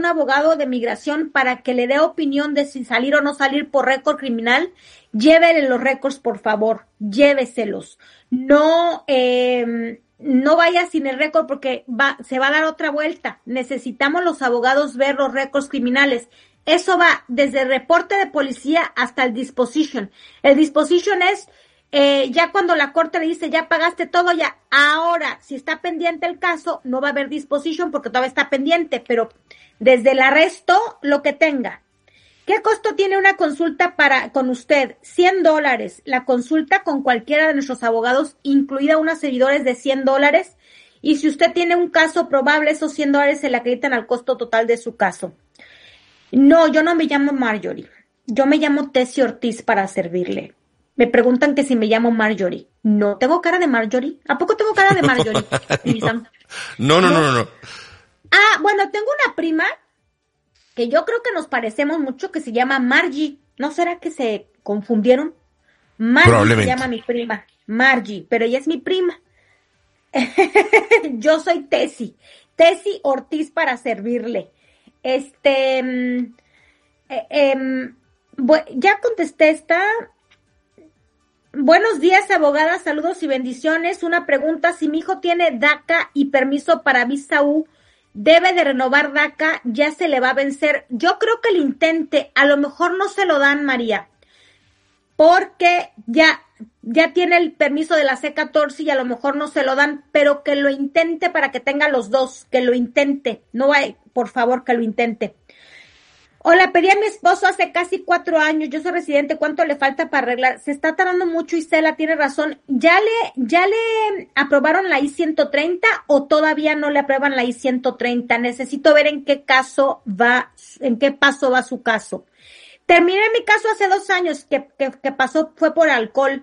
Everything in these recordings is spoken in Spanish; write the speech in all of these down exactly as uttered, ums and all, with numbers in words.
un abogado de migración para que le dé opinión de si salir o no salir por récord criminal, llévele los récords, por favor, lléveselos. No, eh, no vaya sin el récord porque va, se va a dar otra vuelta. Necesitamos los abogados ver los récords criminales. Eso va desde el reporte de policía hasta el disposition. El disposition es eh, ya cuando la corte le dice ya pagaste todo, ya. Ahora, si está pendiente el caso, no va a haber disposition porque todavía está pendiente, pero desde el arresto, lo que tenga. ¿Qué costo tiene una consulta para con usted? cien dólares. La consulta con cualquiera de nuestros abogados, incluida unos seguidores de cien dólares. Y si usted tiene un caso probable, esos cien dólares se le acreditan al costo total de su caso. No, yo no me llamo Marjorie. Yo me llamo Tessie Ortiz para servirle. Me preguntan que si me llamo Marjorie. No, ¿tengo cara de Marjorie? ¿A poco tengo cara de Marjorie? no, no, no, no, no. Ah, bueno, tengo una prima que yo creo que nos parecemos mucho, que se llama Margie. ¿No será que se confundieron? Margie se llama mi prima, Margie, pero ella es mi prima. Yo soy Tessie, Tessie Ortiz para servirle. Este, eh, eh, bu- ya contesté esta. Buenos días, abogada, saludos y bendiciones. Una pregunta, si mi hijo tiene DACA y permiso para visa U, debe de renovar DACA, ya se le va a vencer. Yo creo que lo intente, a lo mejor no se lo dan, María, porque ya, ya tiene el permiso de la C catorce y a lo mejor no se lo dan, pero que lo intente para que tenga los dos, que lo intente, no hay, por favor, que lo intente. Hola, pedí a mi esposo hace casi cuatro años, yo soy residente, ¿cuánto le falta para arreglar? Se está tardando mucho, Isela, tiene razón. ¿Ya le, ya le aprobaron la I ciento treinta o todavía no le aprueban la I ciento treinta? Necesito ver en qué caso va, en qué paso va su caso. Terminé mi caso hace dos años, que, que, que pasó, fue por alcohol.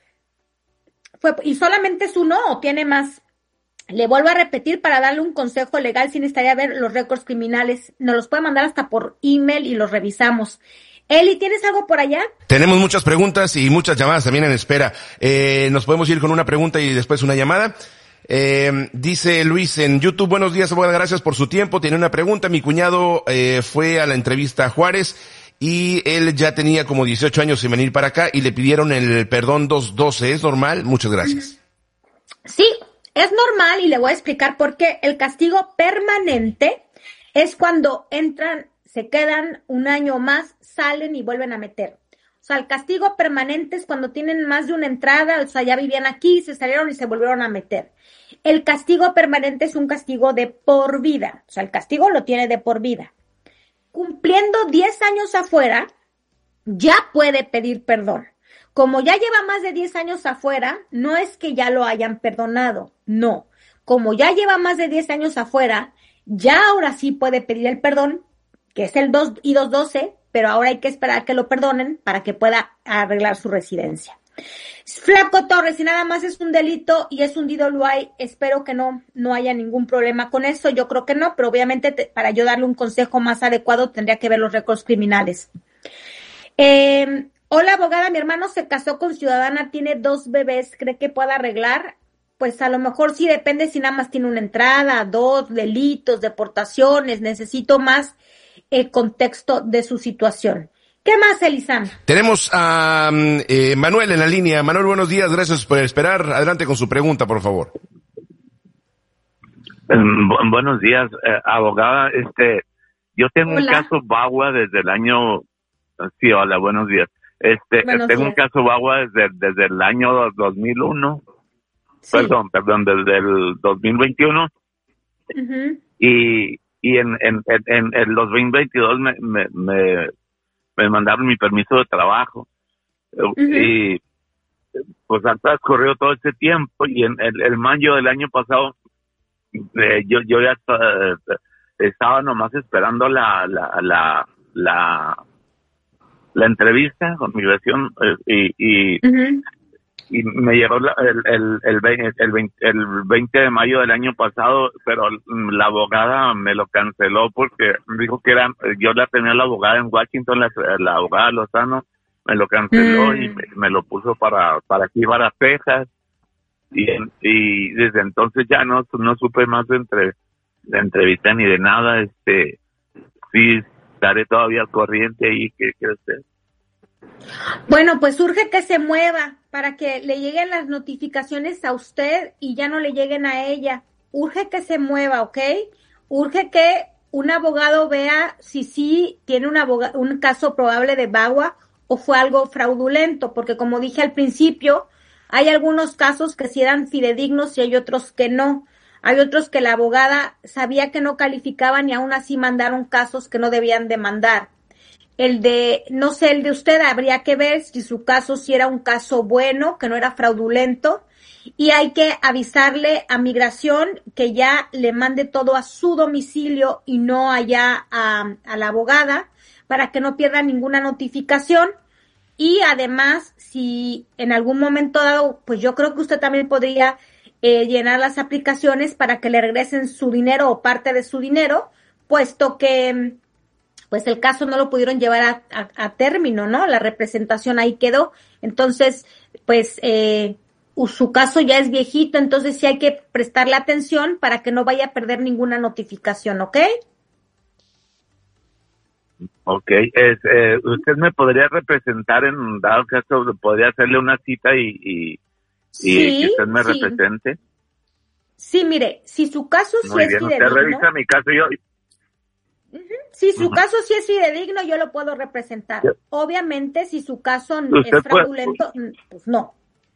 Fue, y solamente es uno o tiene más. Le vuelvo a repetir para darle un consejo legal si necesitaría ver los récords criminales. Nos los puede mandar hasta por email y los revisamos. Eli, ¿tienes algo por allá? Tenemos muchas preguntas y muchas llamadas también en espera. Eh, nos podemos ir con una pregunta y después una llamada. Eh, dice Luis en YouTube, buenos días, abogada, gracias por su tiempo. Tiene una pregunta. Mi cuñado eh, fue a la entrevista a Juárez y él ya tenía como dieciocho años sin venir para acá y le pidieron el perdón dos doce. ¿Es normal? Muchas gracias. Sí. Es normal y le voy a explicar por qué. El castigo permanente es cuando entran, se quedan un año más, salen y vuelven a meter. O sea, el castigo permanente es cuando tienen más de una entrada, o sea, ya vivían aquí, se salieron y se volvieron a meter. El castigo permanente es un castigo de por vida. O sea, el castigo lo tiene de por vida. Cumpliendo diez años afuera, ya puede pedir perdón. Como ya lleva más de diez años afuera, no es que ya lo hayan perdonado, no. Como ya lleva más de diez años afuera, ya ahora sí puede pedir el perdón, que es el dos y dos doce, pero ahora hay que esperar que lo perdonen para que pueda arreglar su residencia. Flaco Torres, si nada más es un delito y es un D W I, espero que no, no haya ningún problema con eso, yo creo que no, pero obviamente te, para yo darle un consejo más adecuado tendría que ver los récords criminales. Eh... Hola, abogada, mi hermano se casó con ciudadana, tiene dos bebés, ¿cree que pueda arreglar? Pues a lo mejor sí, depende si nada más tiene una entrada, dos, delitos, deportaciones, necesito más el contexto de su situación. ¿Qué más, Elisam? Tenemos a eh, Manuel en la línea. Manuel, buenos días, gracias por esperar. Adelante con su pregunta, por favor. Bu- buenos días, eh, abogada. Este, yo tengo Hola. un caso Bagua desde el año. Sí, hola, buenos días. Este, Buenos tengo días. un caso Bagua desde desde el año dos mil uno. Sí. Perdón, perdón, desde el dos mil veintiuno. Uh-huh. Y y en en en, en el dos mil veintidós me me me, me mandaron mi permiso de trabajo. Uh-huh. Y pues ha transcurrido todo este tiempo y en el, el mayo del año pasado eh, yo yo ya eh, estaba nomás esperando la la la la, la entrevista con migración eh, y y, Uh-huh. y me llegó la, el el el, veinte, el, veinte, el veinte de mayo del año pasado, pero la abogada me lo canceló porque dijo que era, yo la tenía la abogada en Washington, la, la abogada Lozano me lo canceló Mm. y me, me lo puso para para aquí para Texas y y desde entonces ya no no supe más de entre de entrevista ni de nada. Este sí estaré todavía al corriente ahí. ¿Qué cree usted? Bueno, pues urge que se mueva para que le lleguen las notificaciones a usted y ya no le lleguen a ella. Urge que se mueva, ¿ok? Urge que un abogado vea si sí tiene un, abogado, un caso probable de V A W A o fue algo fraudulento, porque como dije al principio, hay algunos casos que sí eran fidedignos y hay otros que no. Hay otros que la abogada sabía que no calificaban y aún así mandaron casos que no debían de mandar. El de, no sé, el de usted habría que ver si su caso sí era un caso bueno, que no era fraudulento, y hay que avisarle a Migración que ya le mande todo a su domicilio y no allá a, a la abogada, para que no pierda ninguna notificación. Y además, si en algún momento dado, pues yo creo que usted también podría eh, llenar las aplicaciones para que le regresen su dinero o parte de su dinero, puesto que pues el caso no lo pudieron llevar a, a, a término, ¿no? La representación ahí quedó. Entonces, pues eh, su caso ya es viejito, entonces sí hay que prestarle atención para que no vaya a perder ninguna notificación, ¿ok? Ok, es, eh, usted me podría representar en dado caso, podría hacerle una cita y, y, y sí, que usted me sí. represente. Sí, mire, si su caso sí Muy es bien, fidedigno. usted revisa mi caso y yo. Uh-huh. Si su Uh-huh. caso sí es fidedigno, yo lo puedo representar. Sí. Obviamente, si su caso ¿Usted es fraudulento, puede? pues no.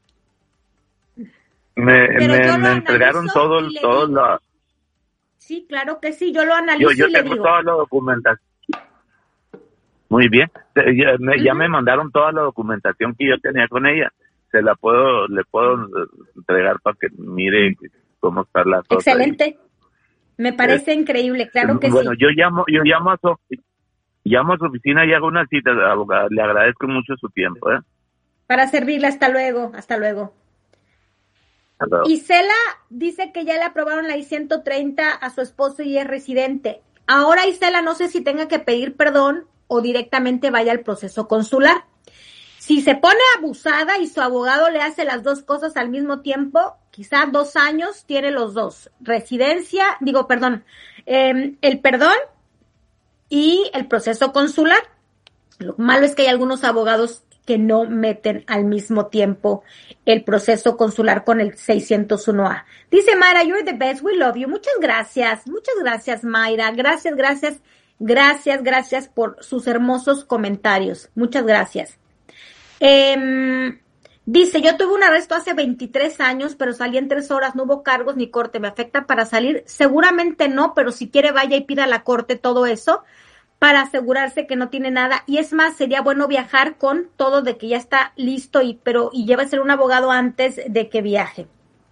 Me, me, me entregaron todo, todo lo... Sí, claro que sí, yo lo analizo. Yo, yo y tengo le digo. toda la documentación. Muy bien, ya me, uh-huh. ya me mandaron toda la documentación que yo tenía con ella. Se la puedo, le puedo entregar para que mire cómo está la cosa. Excelente. Ahí. Me parece eh, increíble, claro que bueno, sí. Bueno, yo llamo, yo llamo a su, llamo a su oficina y hago una cita, abogada. Le agradezco mucho su tiempo, ¿eh? Para servirle, hasta luego, hasta luego. Hasta luego. Isela dice que ya le aprobaron la I ciento treinta a su esposo y es residente. Ahora, Isela, no sé si tenga que pedir perdón o directamente vaya al proceso consular. Si se pone abusada y su abogado le hace las dos cosas al mismo tiempo, quizás dos años tiene los dos. Residencia, digo, perdón, eh, el perdón y el proceso consular. Lo malo es que hay algunos abogados que no meten al mismo tiempo el proceso consular con el seiscientos uno A. Dice Mayra, you're the best, we love you. Muchas gracias, muchas gracias, Mayra. Gracias, gracias, gracias, gracias por sus hermosos comentarios. Muchas gracias. Eh, dice, yo tuve un arresto hace veintitrés años, pero salí en tres horas, no hubo cargos ni corte. ¿Me afecta para salir? Seguramente no, pero si quiere vaya y pida a la corte todo eso para asegurarse que no tiene nada. Y es más, sería bueno viajar con todo de que ya está listo, y pero y llévese un abogado antes de que viaje.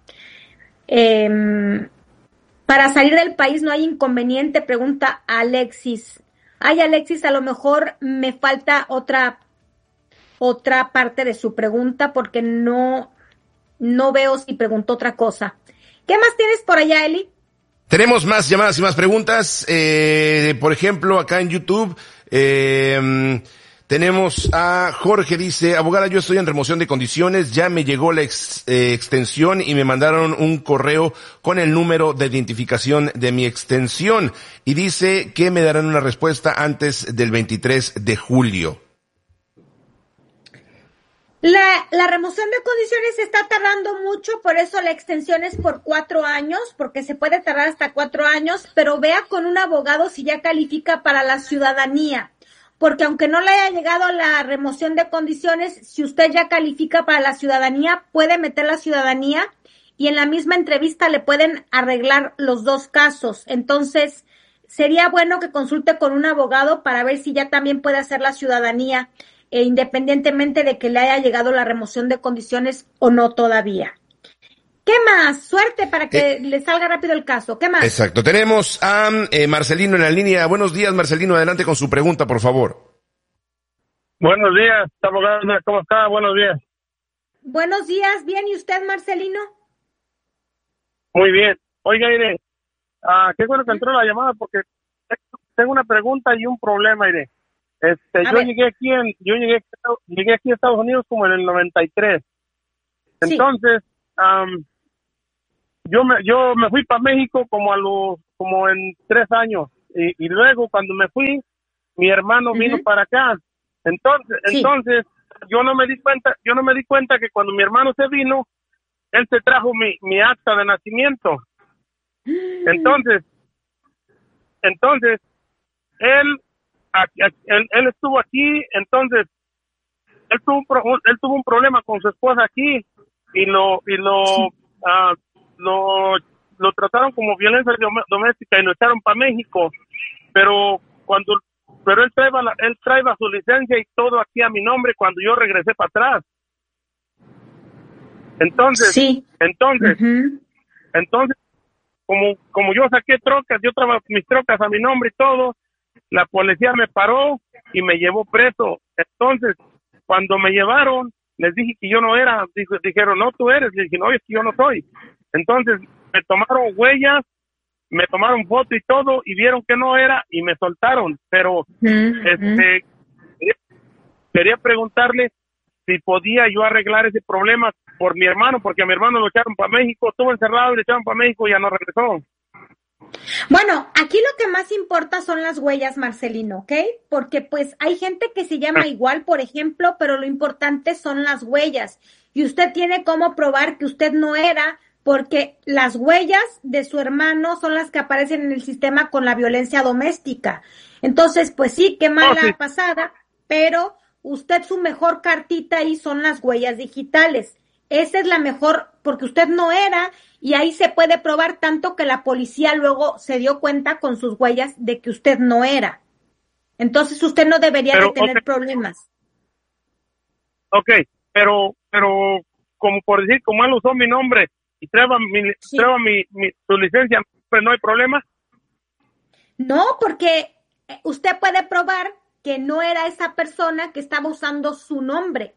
Eh, para salir del país no hay inconveniente, pregunta Alexis. Ay, Alexis, a lo mejor me falta otra otra parte de su pregunta porque no, no veo si preguntó otra cosa. ¿Qué más tienes por allá, Eli? Tenemos más llamadas y más preguntas. Eh, por ejemplo, acá en YouTube, eh, tenemos a Jorge, dice, abogada, yo estoy en remoción de condiciones, ya me llegó la ex, eh, extensión y me mandaron un correo con el número de identificación de mi extensión y dice que me darán una respuesta antes del veintitrés de julio. La, la remoción de condiciones está tardando mucho, por eso la extensión es por cuatro años, porque se puede tardar hasta cuatro años, pero vea con un abogado si ya califica para la ciudadanía, porque aunque no le haya llegado la remoción de condiciones, si usted ya califica para la ciudadanía, puede meter la ciudadanía y en la misma entrevista le pueden arreglar los dos casos. Entonces, sería bueno que consulte con un abogado para ver si ya también puede hacer la ciudadanía, e independientemente de que le haya llegado la remoción de condiciones o no todavía. ¿Qué más? Suerte para que eh, le salga rápido el caso. ¿Qué más? Exacto. Tenemos a eh, Marcelino en la línea. Buenos días, Marcelino. Adelante con su pregunta, por favor. Buenos días, abogado. ¿Cómo está? Buenos días. Buenos días. Bien. ¿Y usted, Marcelino? Muy bien. Oiga, Irene, ah, qué bueno que entró la llamada porque tengo una pregunta y un problema, Irene. Este, yo ver. llegué aquí en, yo llegué, llegué aquí a Estados Unidos como en el noventa y tres. Entonces, sí. um, yo me, yo me fui para México como a los, como en tres años. y, y luego cuando me fui, mi hermano uh-huh. vino para acá. Entonces, sí. entonces yo no me di cuenta, yo no me di cuenta que cuando mi hermano se vino, él se trajo mi, mi acta de nacimiento. Entonces, entonces, él, él, él estuvo aquí, entonces, él tuvo, un pro, él tuvo un problema con su esposa aquí y lo, y lo, sí. uh, lo, lo trataron como violencia doméstica y lo echaron para México. Pero cuando, pero él traía, la, él traía su licencia y todo aquí a mi nombre cuando yo regresé para atrás. Entonces, sí. entonces, uh-huh. entonces, como, como yo saqué trocas, yo trabajo mis trocas a mi nombre y todo, la policía me paró y me llevó preso. Entonces, cuando me llevaron, les dije que yo no era, Dijo, dijeron, no, tú eres, les dije, no, es que yo no soy. Entonces, me tomaron huellas, me tomaron foto y todo, y vieron que no era, y me soltaron. Pero, uh-huh. este, quería, quería preguntarle si podía yo arreglar ese problema por mi hermano, porque a mi hermano lo echaron para México, estuvo encerrado y lo echaron para México y ya no regresó. Bueno, aquí lo que más importa son las huellas, Marcelino, ¿ok? Porque pues hay gente que se llama igual, por ejemplo, pero lo importante son las huellas. Y usted tiene cómo probar que usted no era, porque las huellas de su hermano son las que aparecen en el sistema con la violencia doméstica. Entonces, pues sí, qué mala oh, sí. pasada, pero usted su mejor cartita ahí son las huellas digitales. Esa es la mejor, porque usted no era, y ahí se puede probar tanto que la policía luego se dio cuenta con sus huellas de que usted no era. Entonces usted no debería pero, de tener okay. problemas. Ok, pero, pero, como por decir, como él usó mi nombre y traba mi, sí. traba mi, mi, su licencia, pues no hay problema. No, porque usted puede probar que no era esa persona que estaba usando su nombre.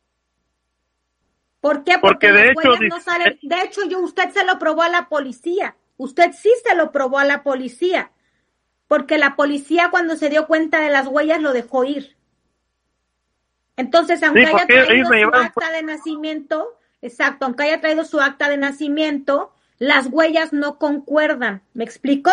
¿Por qué? Porque, Porque de hecho, no salen. De hecho, yo usted se lo probó a la policía. Usted sí se lo probó a la policía. Porque la policía cuando se dio cuenta de las huellas lo dejó ir. Entonces, aunque sí, haya traído su llevaron... acta de nacimiento, exacto, aunque haya traído su acta de nacimiento, las huellas no concuerdan. ¿Me explico?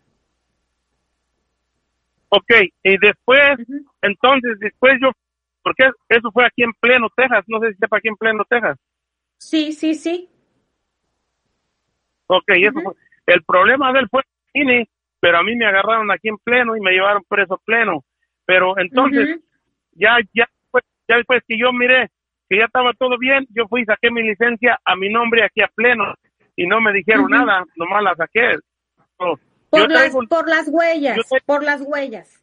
Ok, y después, uh-huh. entonces, después yo, porque eso fue aquí en Pleno, Texas, no sé si sepa aquí en Pleno, Texas. Sí, sí, sí. Ok, uh-huh. eso fue, el problema de él fue cine, pero a mí me agarraron aquí en Pleno y me llevaron preso Pleno. Pero entonces, uh-huh. ya, ya, ya después que yo miré que ya estaba todo bien, yo fui y saqué mi licencia a mi nombre aquí a Pleno y no me dijeron uh-huh. nada, nomás la saqué. So, por, las, traigo, por las huellas, traigo, por las huellas.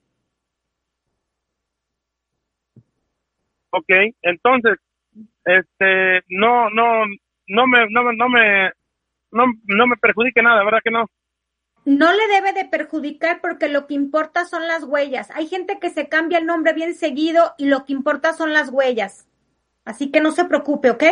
Ok, entonces, este, no, no, no me, no, no me, no, no me perjudique nada, ¿verdad que no? No le debe de perjudicar porque lo que importa son las huellas. Hay gente que se cambia el nombre bien seguido y lo que importa son las huellas. Así que no se preocupe, ¿ok?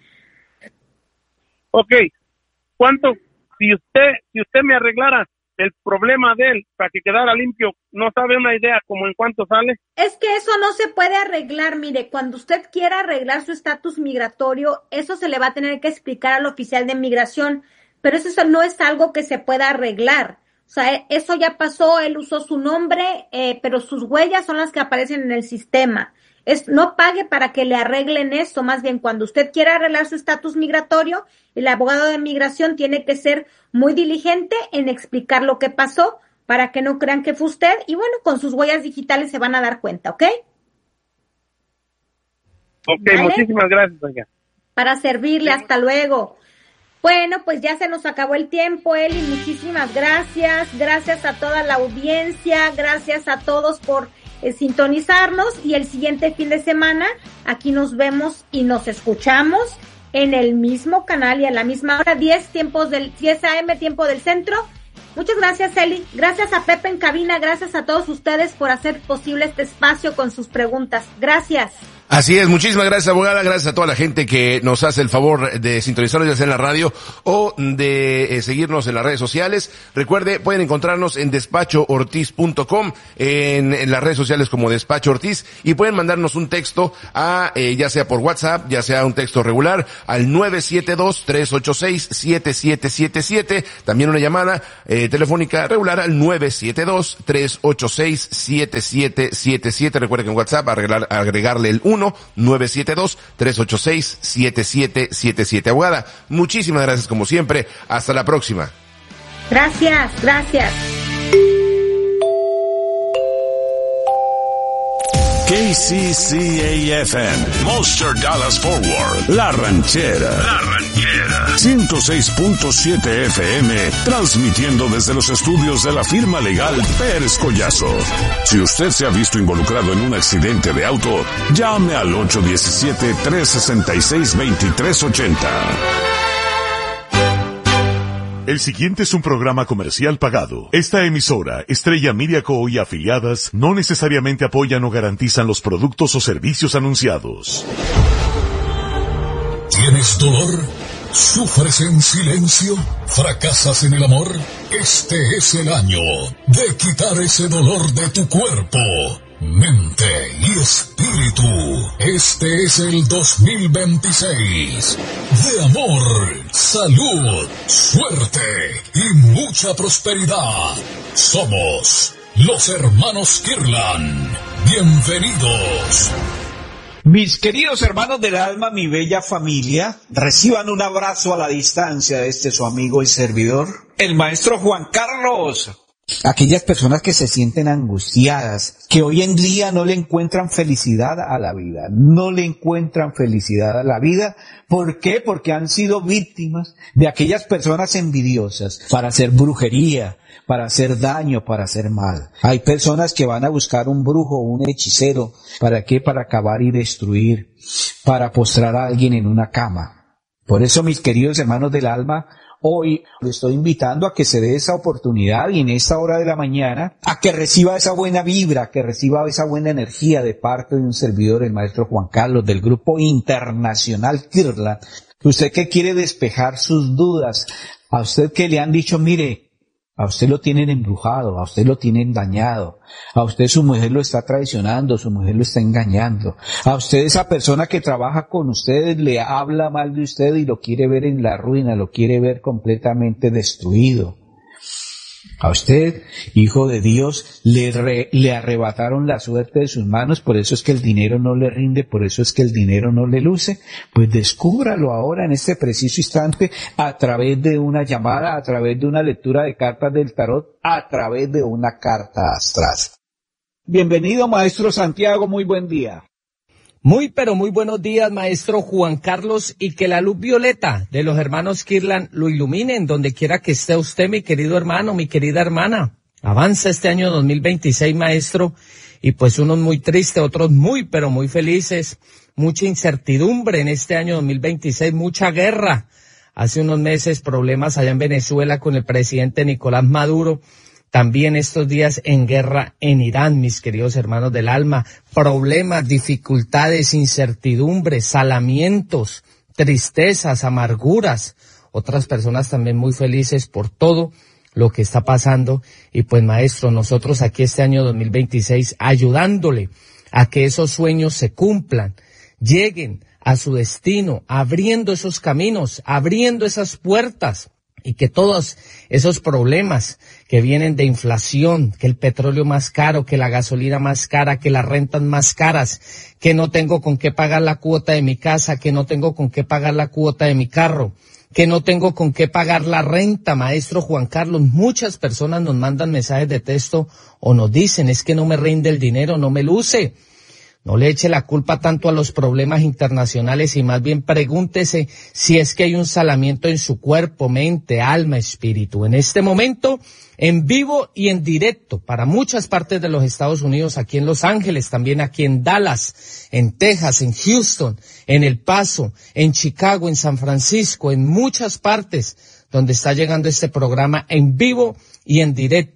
Ok, ¿cuánto, si usted, si usted me arreglara el problema de él para que quedara limpio, ¿no sabe una idea como en cuánto sale? Es que eso no se puede arreglar, mire, cuando usted quiera arreglar su estatus migratorio, eso se le va a tener que explicar al oficial de migración, pero eso no es algo que se pueda arreglar. O sea, eso ya pasó, él usó su nombre, eh, pero sus huellas son las que aparecen en el sistema. Es, no pague para que le arreglen eso, más bien cuando usted quiera arreglar su estatus migratorio, el abogado de migración tiene que ser muy diligente en explicar lo que pasó para que no crean que fue usted y bueno, con sus huellas digitales se van a dar cuenta, ¿ok? Ok, ¿vale? Muchísimas gracias, doña. Para servirle, sí. Hasta luego. Bueno, pues ya se nos acabó el tiempo, Eli, muchísimas gracias, gracias a toda la audiencia, gracias a todos por eh, sintonizarnos y el siguiente fin de semana aquí nos vemos y nos escuchamos en el mismo canal y a la misma hora, diez tiempos del diez a eme tiempo del centro. Muchas gracias, Eli, gracias a Pepe en cabina, gracias a todos ustedes por hacer posible este espacio con sus preguntas. Gracias. Así es, muchísimas gracias, abogada, gracias a toda la gente que nos hace el favor de sintonizarnos ya sea en la radio o de eh, seguirnos en las redes sociales. Recuerde, pueden encontrarnos en despacho ortiz punto com, en, en las redes sociales como Despacho Ortiz, y pueden mandarnos un texto a, eh, ya sea por WhatsApp, ya sea un texto regular, al nueve siete dos, tres ocho seis, siete siete siete siete, también una llamada eh, telefónica regular al nueve siete dos, tres ocho seis, siete siete siete siete. Recuerden que en WhatsApp agregar, agregarle el uno nueve siete dos, tres ocho seis, siete siete siete siete. Abogada, muchísimas gracias como siempre. Hasta la próxima. Gracias, gracias. K C C A F M, Monster Dallas Forward, La Ranchera. La Ranchera. ciento seis punto siete F M, transmitiendo desde los estudios de la firma legal Pérez Collazo. Si usted se ha visto involucrado en un accidente de auto, llame al ocho uno siete, tres seis seis, dos tres ocho cero. El siguiente es un programa comercial pagado. Esta emisora, Estrella Media Co. y afiliadas, no necesariamente apoyan o garantizan los productos o servicios anunciados. ¿Tienes dolor? ¿Sufres en silencio? ¿Fracasas en el amor? Este es el año de quitar ese dolor de tu cuerpo, mente y espíritu. Este es el dos mil veintiséis de amor, salud, suerte y mucha prosperidad. Somos los hermanos Kirlan. Bienvenidos. Mis queridos hermanos del alma, mi bella familia, reciban un abrazo a la distancia de este su amigo y servidor, el maestro Juan Carlos. Aquellas personas que se sienten angustiadas, que hoy en día no le encuentran felicidad a la vida, no le encuentran felicidad a la vida. ¿Por qué? Porque han sido víctimas de aquellas personas envidiosas para hacer brujería, para hacer daño, para hacer mal. Hay personas que van a buscar un brujo, un hechicero. ¿Para qué? Para acabar y destruir, para postrar a alguien en una cama. Por eso, mis queridos hermanos del alma, hoy le estoy invitando a que se dé esa oportunidad y en esta hora de la mañana a que reciba esa buena vibra, que reciba esa buena energía de parte de un servidor, el maestro Juan Carlos, del Grupo Internacional Kirlan. Usted que quiere despejar sus dudas, a usted que le han dicho, mire, a usted lo tienen embrujado, a usted lo tienen dañado, a usted su mujer lo está traicionando, su mujer lo está engañando, a usted esa persona que trabaja con ustedes le habla mal de usted y lo quiere ver en la ruina, lo quiere ver completamente destruido. A usted, hijo de Dios, le, re, le arrebataron la suerte de sus manos, por eso es que el dinero no le rinde, por eso es que el dinero no le luce. Pues descúbralo ahora en este preciso instante a través de una llamada, a través de una lectura de cartas del tarot, a través de una carta astral. Bienvenido, maestro Santiago, muy buen día. Muy, pero muy buenos días, maestro Juan Carlos, y que la luz violeta de los hermanos Kirlan lo ilumine en donde quiera que esté usted, mi querido hermano, mi querida hermana. Avanza este año dos mil veintiséis, maestro, y pues unos muy tristes, otros muy, pero muy felices. Mucha incertidumbre en este año dos mil veintiséis, mucha guerra. Hace unos meses problemas allá en Venezuela con el presidente Nicolás Maduro. También estos días en guerra en Irán, mis queridos hermanos del alma, problemas, dificultades, incertidumbres, salamientos, tristezas, amarguras. Otras personas también muy felices por todo lo que está pasando. Y pues, maestro, nosotros aquí este año dos mil veintiséis ayudándole a que esos sueños se cumplan, lleguen a su destino, abriendo esos caminos, abriendo esas puertas. Y que todos esos problemas que vienen de inflación, que el petróleo más caro, que la gasolina más cara, que las rentas más caras, que no tengo con qué pagar la cuota de mi casa, que no tengo con qué pagar la cuota de mi carro, que no tengo con qué pagar la renta, maestro Juan Carlos. Muchas personas nos mandan mensajes de texto o nos dicen, es que no me rinde el dinero, no me luce. No le eche la culpa tanto a los problemas internacionales y más bien pregúntese si es que hay un salamiento en su cuerpo, mente, alma, espíritu. En este momento, en vivo y en directo, para muchas partes de los Estados Unidos, aquí en Los Ángeles, también aquí en Dallas, en Texas, en Houston, en El Paso, en Chicago, en San Francisco, en muchas partes donde está llegando este programa en vivo y en directo,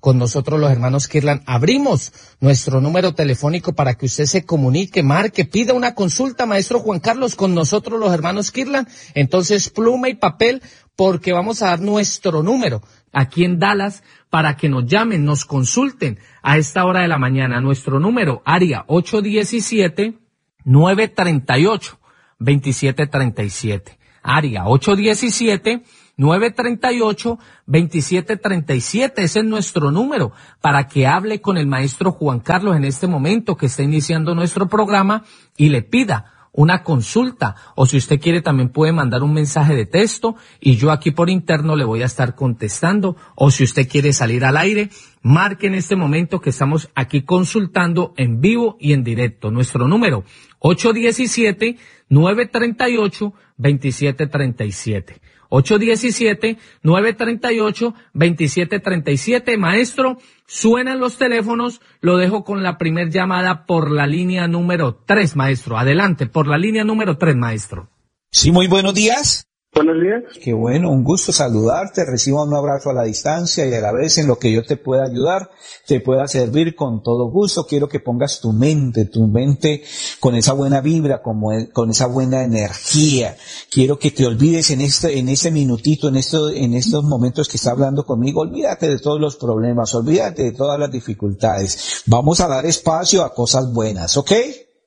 con nosotros los hermanos Kirlan. Abrimos nuestro número telefónico para que usted se comunique, marque, pida una consulta, maestro Juan Carlos, con nosotros los hermanos Kirlan. Entonces, pluma y papel, porque vamos a dar nuestro número aquí en Dallas para que nos llamen, nos consulten a esta hora de la mañana. Nuestro número, área ocho uno siete, nueve tres ocho, dos siete tres siete. Área ocho uno siete, nueve tres ocho, dos siete tres siete. Ese es nuestro número para que hable con el maestro Juan Carlos en este momento que está iniciando nuestro programa y le pida una consulta, o si usted quiere también puede mandar un mensaje de texto y yo aquí por interno le voy a estar contestando, o si usted quiere salir al aire, marque en este momento que estamos aquí consultando en vivo y en directo. Nuestro número ocho uno siete, nueve tres ocho, dos siete tres siete. ocho uno siete, nueve tres ocho, dos siete tres siete. Maestro, suenan los teléfonos, lo dejo con la primer llamada por la línea número tres, maestro. Adelante, por la línea número tres, maestro. Sí, muy buenos días. Buenos días. Qué bueno, un gusto saludarte, reciba un abrazo a la distancia y a la vez en lo que yo te pueda ayudar, te pueda servir con todo gusto. Quiero que pongas tu mente, tu mente con esa buena vibra, como con esa buena energía. Quiero que te olvides en este, en ese minutito, en esto, en estos momentos que está hablando conmigo, olvídate de todos los problemas, olvídate de todas las dificultades. Vamos a dar espacio a cosas buenas, ¿ok?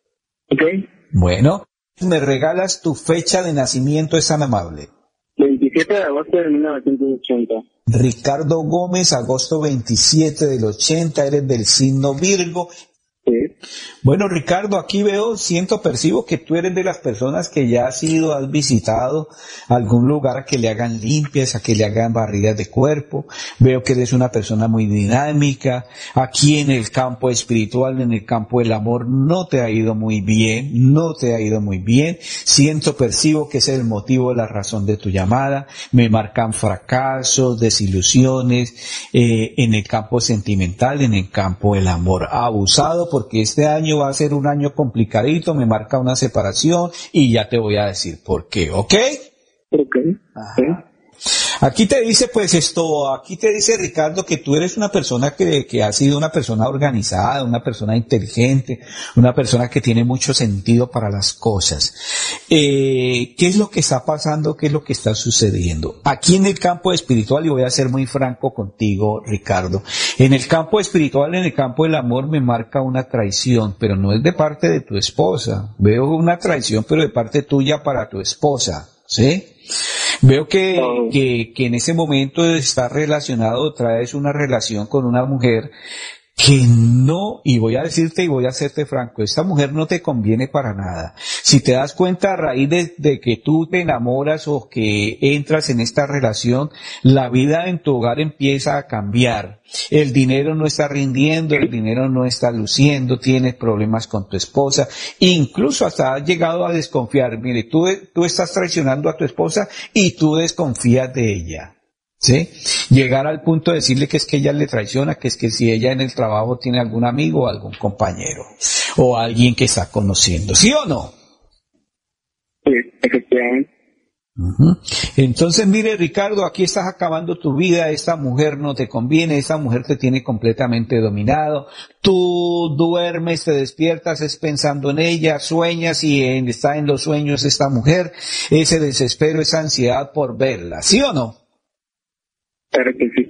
Ok. Bueno. ¿Me regalas tu fecha de nacimiento? Es tan amable. veintisiete de agosto de mil novecientos ochenta. Ricardo Gómez, agosto veintisiete del ochenta, eres del signo Virgo. Sí. Bueno, Ricardo, aquí veo, siento, percibo que tú eres de las personas que ya has ido, has visitado algún lugar a que le hagan limpias, a que le hagan barridas de cuerpo. Veo que eres una persona muy dinámica. Aquí en el campo espiritual, en el campo del amor, no te ha ido muy bien, no te ha ido muy bien. Siento, percibo que ese es el motivo, la razón de tu llamada. Me marcan fracasos, desilusiones, eh, en el campo sentimental, en el campo del amor. Abusado, porque este año va a ser un año complicadito, me marca una separación y ya te voy a decir por qué, ¿ok? Ok. Ajá. Aquí te dice, pues esto, aquí te dice Ricardo que tú eres una persona que, que ha sido una persona organizada, una persona inteligente, una persona que tiene mucho sentido para las cosas. Eh, ¿qué es lo que está pasando? ¿Qué es lo que está sucediendo? Aquí en el campo espiritual, y voy a ser muy franco contigo, Ricardo, en el campo espiritual, en el campo del amor me marca una traición, pero no es de parte de tu esposa. Veo una traición, pero de parte tuya para tu esposa, ¿sí? Veo que, que, que en ese momento está relacionado, traes una relación con una mujer que no, y voy a decirte y voy a hacerte franco, esta mujer no te conviene para nada. Si te das cuenta a raíz de, de que tú te enamoras o que entras en esta relación, la vida en tu hogar empieza a cambiar. El dinero no está rindiendo, el dinero no está luciendo, tienes problemas con tu esposa, incluso hasta has llegado a desconfiar. Mire, tú, tú estás traicionando a tu esposa y tú desconfías de ella. ¿Sí? Llegar al punto de decirle que es que ella le traiciona, que es que si ella en el trabajo tiene algún amigo o algún compañero o alguien que está conociendo, ¿sí o no? Sí, efectivamente. Uh-huh. Entonces, mire, Ricardo, aquí estás acabando tu vida, esta mujer no te conviene, esta mujer te tiene completamente dominado, tú duermes, te despiertas, es pensando en ella, sueñas y en, está en los sueños esta mujer, ese desespero, esa ansiedad por verla, ¿sí o no? Claro que sí.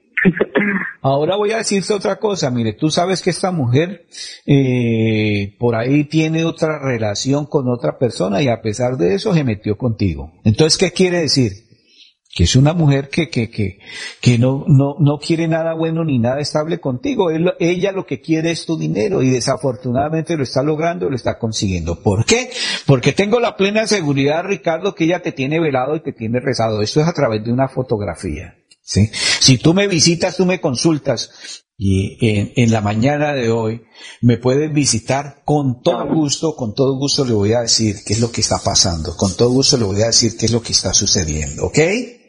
Ahora voy a decirte otra cosa, mire, tú sabes que esta mujer eh, por ahí tiene otra relación con otra persona y a pesar de eso se metió contigo. Entonces, ¿qué quiere decir? Que es una mujer que que que que no no no quiere nada bueno ni nada estable contigo. Él, ella lo que quiere es tu dinero y desafortunadamente lo está logrando, lo está consiguiendo. ¿Por qué? Porque tengo la plena seguridad, Ricardo, que ella te tiene velado y te tiene rezado. Esto es a través de una fotografía. ¿Sí? Si tú me visitas, tú me consultas y en, en la mañana de hoy me puedes visitar con todo gusto, con todo gusto le voy a decir qué es lo que está pasando, con todo gusto le voy a decir qué es lo que está sucediendo, ¿ok?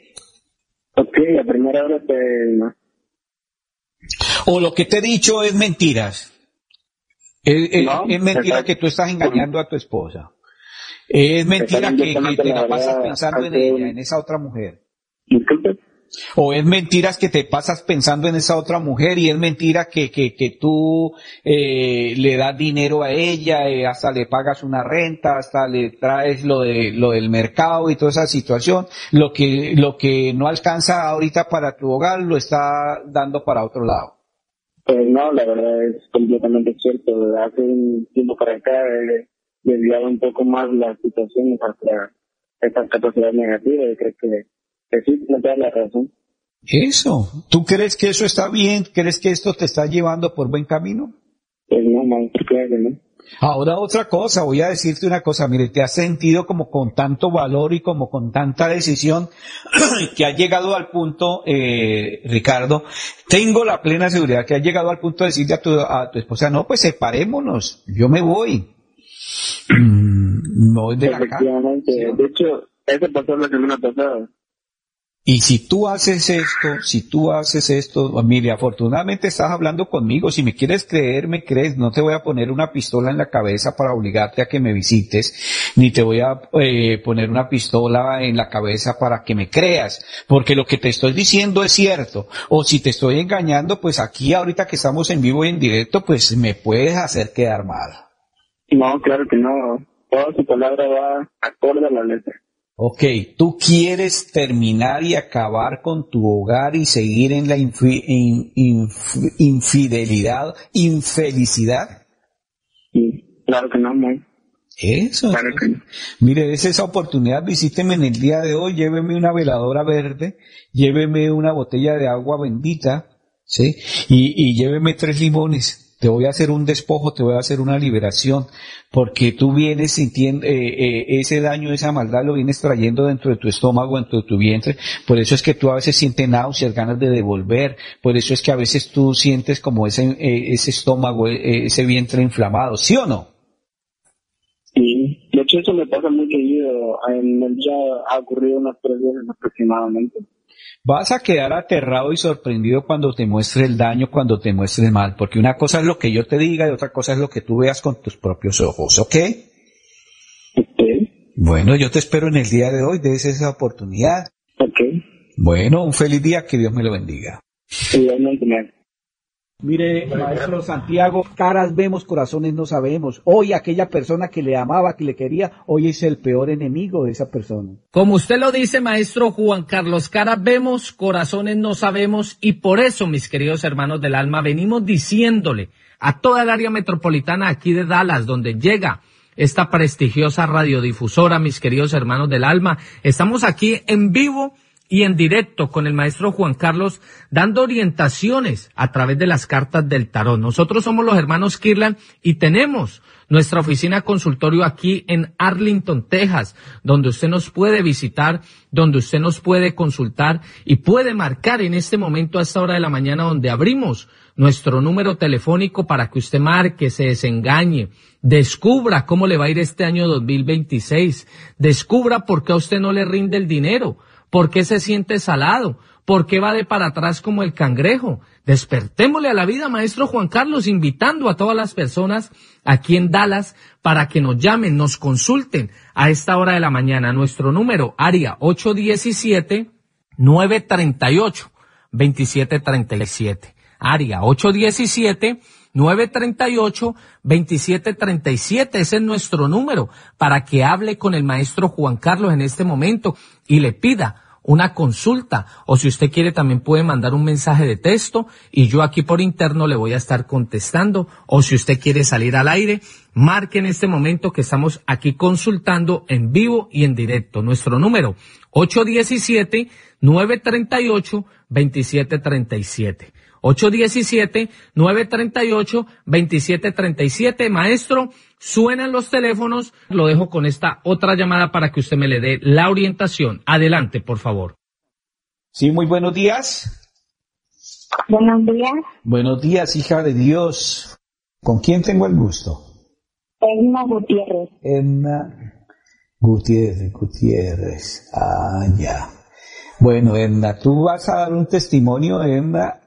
Ok, a primera hora te... O lo que te he dicho es mentiras. Es, es, No, es mentira exacto. que tú estás engañando a tu esposa. Es mentira que, que te la pasas pensando en ella, en esa otra mujer. Disculpe. O es mentiras que te pasas pensando en esa otra mujer y es mentira que, que, que tú eh, le das dinero a ella, eh, hasta le pagas una renta, hasta le traes lo de lo del mercado y toda esa situación. Lo que, lo que no alcanza ahorita para tu hogar lo está dando para otro lado. Pues no, la verdad es completamente cierto. Hace un tiempo para acá he desviado un poco más la situación hacia esta capacidad negativa y creo que que sí, no te da la razón. Eso, ¿tú crees que eso está bien? ¿Crees que esto te está llevando por buen camino? Pues no, maestro, claro que no. Ahora otra cosa, voy a decirte una cosa, mire, te has sentido como con tanto valor y como con tanta decisión que has llegado al punto, eh, Ricardo, tengo la plena seguridad que has llegado al punto de decirle a tu, a tu esposa, no, pues separémonos, yo me voy. Mm, no es de la casa. Efectivamente, ¿sí? De hecho, eso pasó la semana pasada. Y si tú haces esto, si tú haces esto, mire, afortunadamente estás hablando conmigo, si me quieres creer, me crees, no te voy a poner una pistola en la cabeza para obligarte a que me visites, ni te voy a eh, poner una pistola en la cabeza para que me creas, porque lo que te estoy diciendo es cierto, o si te estoy engañando, pues aquí ahorita que estamos en vivo y en directo, pues me puedes hacer quedar mal. No, claro que no, toda su palabra va acorde a la letra. Ok, tú quieres terminar y acabar con tu hogar y seguir en la infi, in, inf, infidelidad, infelicidad. Sí, claro que no, muy. Eso. Claro que no. Mire, es esa oportunidad, visíteme en el día de hoy, lléveme una veladora verde, lléveme una botella de agua bendita, ¿sí? Y, y lléveme tres limones. Te voy a hacer un despojo, te voy a hacer una liberación, porque tú vienes sintiendo, eh, eh, ese daño, esa maldad lo vienes trayendo dentro de tu estómago, dentro de tu vientre, por eso es que tú a veces sientes náuseas, ganas de devolver, por eso es que a veces tú sientes como ese, eh, ese estómago, eh, ese vientre inflamado, ¿sí o no? Sí, de hecho eso me pasa muy seguido, en el día ha ocurrido unas tres veces aproximadamente. Vas a quedar aterrado y sorprendido cuando te muestre el daño, cuando te muestre el mal, porque una cosa es lo que yo te diga y otra cosa es lo que tú veas con tus propios ojos, ¿ok? Ok. Bueno, yo te espero en el día de hoy, des esa oportunidad. Ok. Bueno, un feliz día, que Dios me lo bendiga. Igualmente, me Mire, maestro Santiago, caras vemos, corazones no sabemos. Hoy aquella persona que le amaba, que le quería, hoy es el peor enemigo de esa persona. Como usted lo dice, maestro Juan Carlos, caras vemos, corazones no sabemos, y por eso, mis queridos hermanos del alma, venimos diciéndole a toda el área metropolitana aquí de Dallas, donde llega esta prestigiosa radiodifusora, mis queridos hermanos del alma, estamos aquí en vivo y en directo con el maestro Juan Carlos, dando orientaciones a través de las cartas del tarot. Nosotros somos los hermanos Kirlan y tenemos nuestra oficina consultorio aquí en Arlington, Texas, donde usted nos puede visitar, donde usted nos puede consultar y puede marcar en este momento a esta hora de la mañana, donde abrimos nuestro número telefónico para que usted marque, se desengañe, descubra cómo le va a ir este año dos mil veintiséis, descubra por qué a usted no le rinde el dinero, ¿por qué se siente salado? ¿Por qué va de para atrás como el cangrejo? Despertémosle a la vida, maestro Juan Carlos, invitando a todas las personas aquí en Dallas para que nos llamen, nos consulten a esta hora de la mañana. Nuestro número, área ocho uno siete, nueve tres ocho, dos siete tres siete. Área ocho uno siete, nueve tres ocho, dos siete tres siete. Ese es nuestro número para que hable con el maestro Juan Carlos en este momento y le pida una consulta, o si usted quiere también puede mandar un mensaje de texto y yo aquí por interno le voy a estar contestando, o si usted quiere salir al aire, marque en este momento que estamos aquí consultando en vivo y en directo. Nuestro número ocho uno siete, nueve tres ocho, dos siete tres siete. ocho uno siete, nueve tres ocho, dos siete tres siete. Maestro, suenan los teléfonos. Lo dejo con esta otra llamada para que usted me le dé la orientación. Adelante, por favor. Sí, muy buenos días. Buenos días. Buenos días, hija de Dios. ¿Con quién tengo el gusto? Edna Gutiérrez. Edna Gutiérrez, Gutiérrez. Ah, ya. Bueno, Edna, ¿tú vas a dar un testimonio, Edna?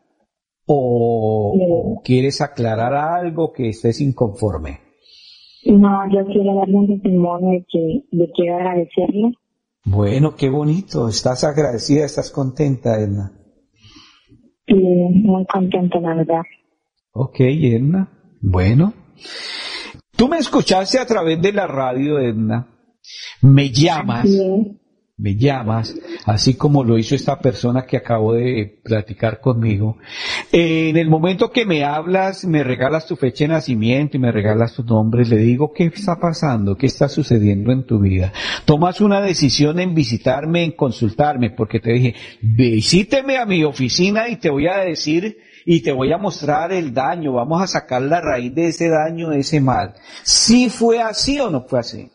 ¿O, sí. ¿O quieres aclarar algo que estés inconforme? No, yo quiero darle un testimonio de que le quiero agradecerle Bueno, qué bonito. ¿Estás agradecida? ¿Estás contenta, Edna? Sí, muy contenta, la verdad. Ok, Edna. Bueno. Tú me escuchaste a través de la radio, Edna. Me llamas. Sí. Me llamas, así como lo hizo esta persona que acabó de platicar conmigo. Eh, en el momento que me hablas, me regalas tu fecha de nacimiento y me regalas tu nombre, le digo, ¿qué está pasando? ¿Qué está sucediendo en tu vida? Tomas una decisión en visitarme, en consultarme, porque te dije, visíteme a mi oficina y te voy a decir y te voy a mostrar el daño, vamos a sacar la raíz de ese daño, de ese mal. ¿Sí fue así o no fue así?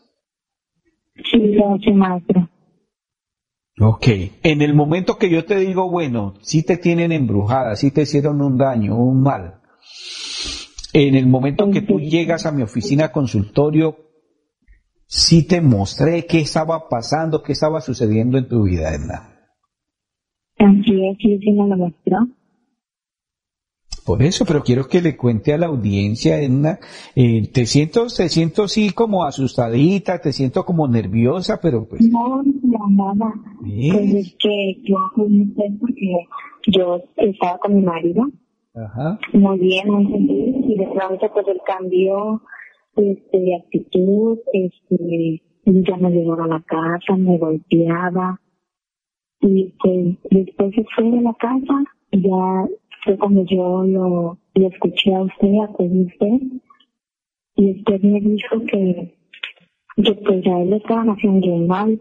Sí, fue así, maestro. Ok, en el momento que yo te digo, bueno, si te tienen embrujada, si te hicieron un daño, un mal, en el momento que tú llegas a mi oficina consultorio, sí te mostré qué estaba pasando, qué estaba sucediendo en tu vida, Edna. Así es, sí, sí me lo mostró. Por eso, pero quiero que le cuente a la audiencia, Edna, eh, te siento, te siento así como asustadita, te siento como nerviosa, pero pues... No, no, nada. ¿Eh? Pues es que yo comencé porque yo estaba con mi marido. Ajá. Muy bien, muy feliz, y de pronto pues él cambió este, de actitud, este, ya me llegó a la casa, me golpeaba, y pues después se fue de la casa, ya... Fue cuando yo lo, lo escuché a usted, a usted, y usted me dijo que, que pues a él le estaban haciendo mal.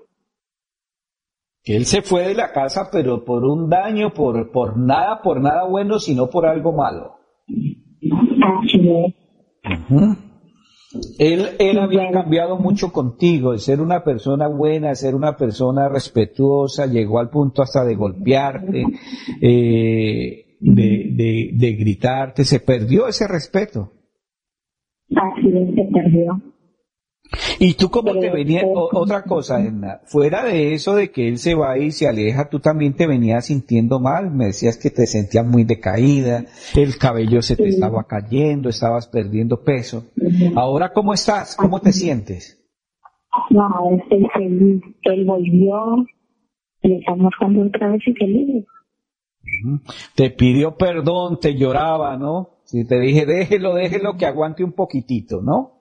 Que él se fue de la casa, pero por un daño, por, por nada, por nada bueno, sino por algo malo. Así es. Uh-huh. Él, él había cambiado mucho contigo, de ser una persona buena, de ser una persona respetuosa, llegó al punto hasta de golpearte, eh, De, de, de gritarte, se perdió ese respeto. Así es, se perdió. ¿Y tú cómo te venías? Otra cosa, Edna, fuera de eso de que él se va y se aleja, tú también te venías sintiendo mal, me decías que te sentías muy decaída, el cabello se te sí. estaba cayendo, estabas perdiendo peso. Sí. Ahora, ¿cómo estás? ¿Cómo te sientes? No, estoy feliz. Él volvió y estamos jugando otra vez y feliz. Te pidió perdón, te lloraba, ¿no? Si te dije, déjelo, déjelo, que aguante un poquitito, ¿no?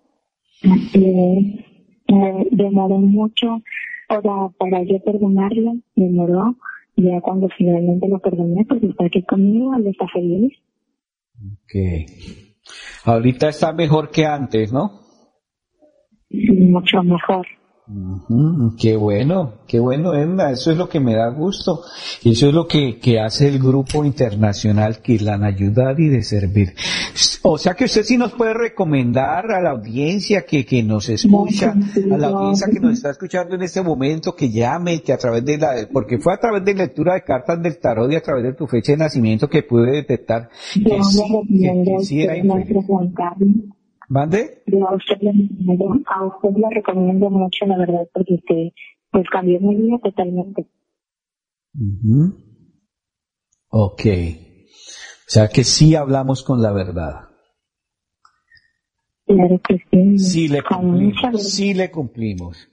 Así es. Me demoró mucho, o sea, para yo perdonarlo, demoró. Ya cuando finalmente lo perdoné, pues está aquí conmigo, él está feliz. Ok. Ahorita está mejor que antes, ¿no? Sí, mucho mejor. Uh-huh. Qué bueno, qué bueno, Edna, eso es lo que me da gusto, y eso es lo que, que hace el grupo internacional Kirlan, ayudar y de servir. O sea que usted sí nos puede recomendar a la audiencia que, que nos escucha, a la audiencia que nos está escuchando en este momento, que llame, que a través de la, porque fue a través de lectura de cartas del tarot y a través de tu fecha de nacimiento que pude detectar que Yo sí, que, que sí era infeliz. ¿Mande? Yo a usted, le, a usted le recomiendo mucho, la verdad, porque usted pues cambió mi vida totalmente. Uh-huh. Ok. O sea que sí hablamos con la verdad. Claro que sí. Sí le cumplimos. Sí le cumplimos.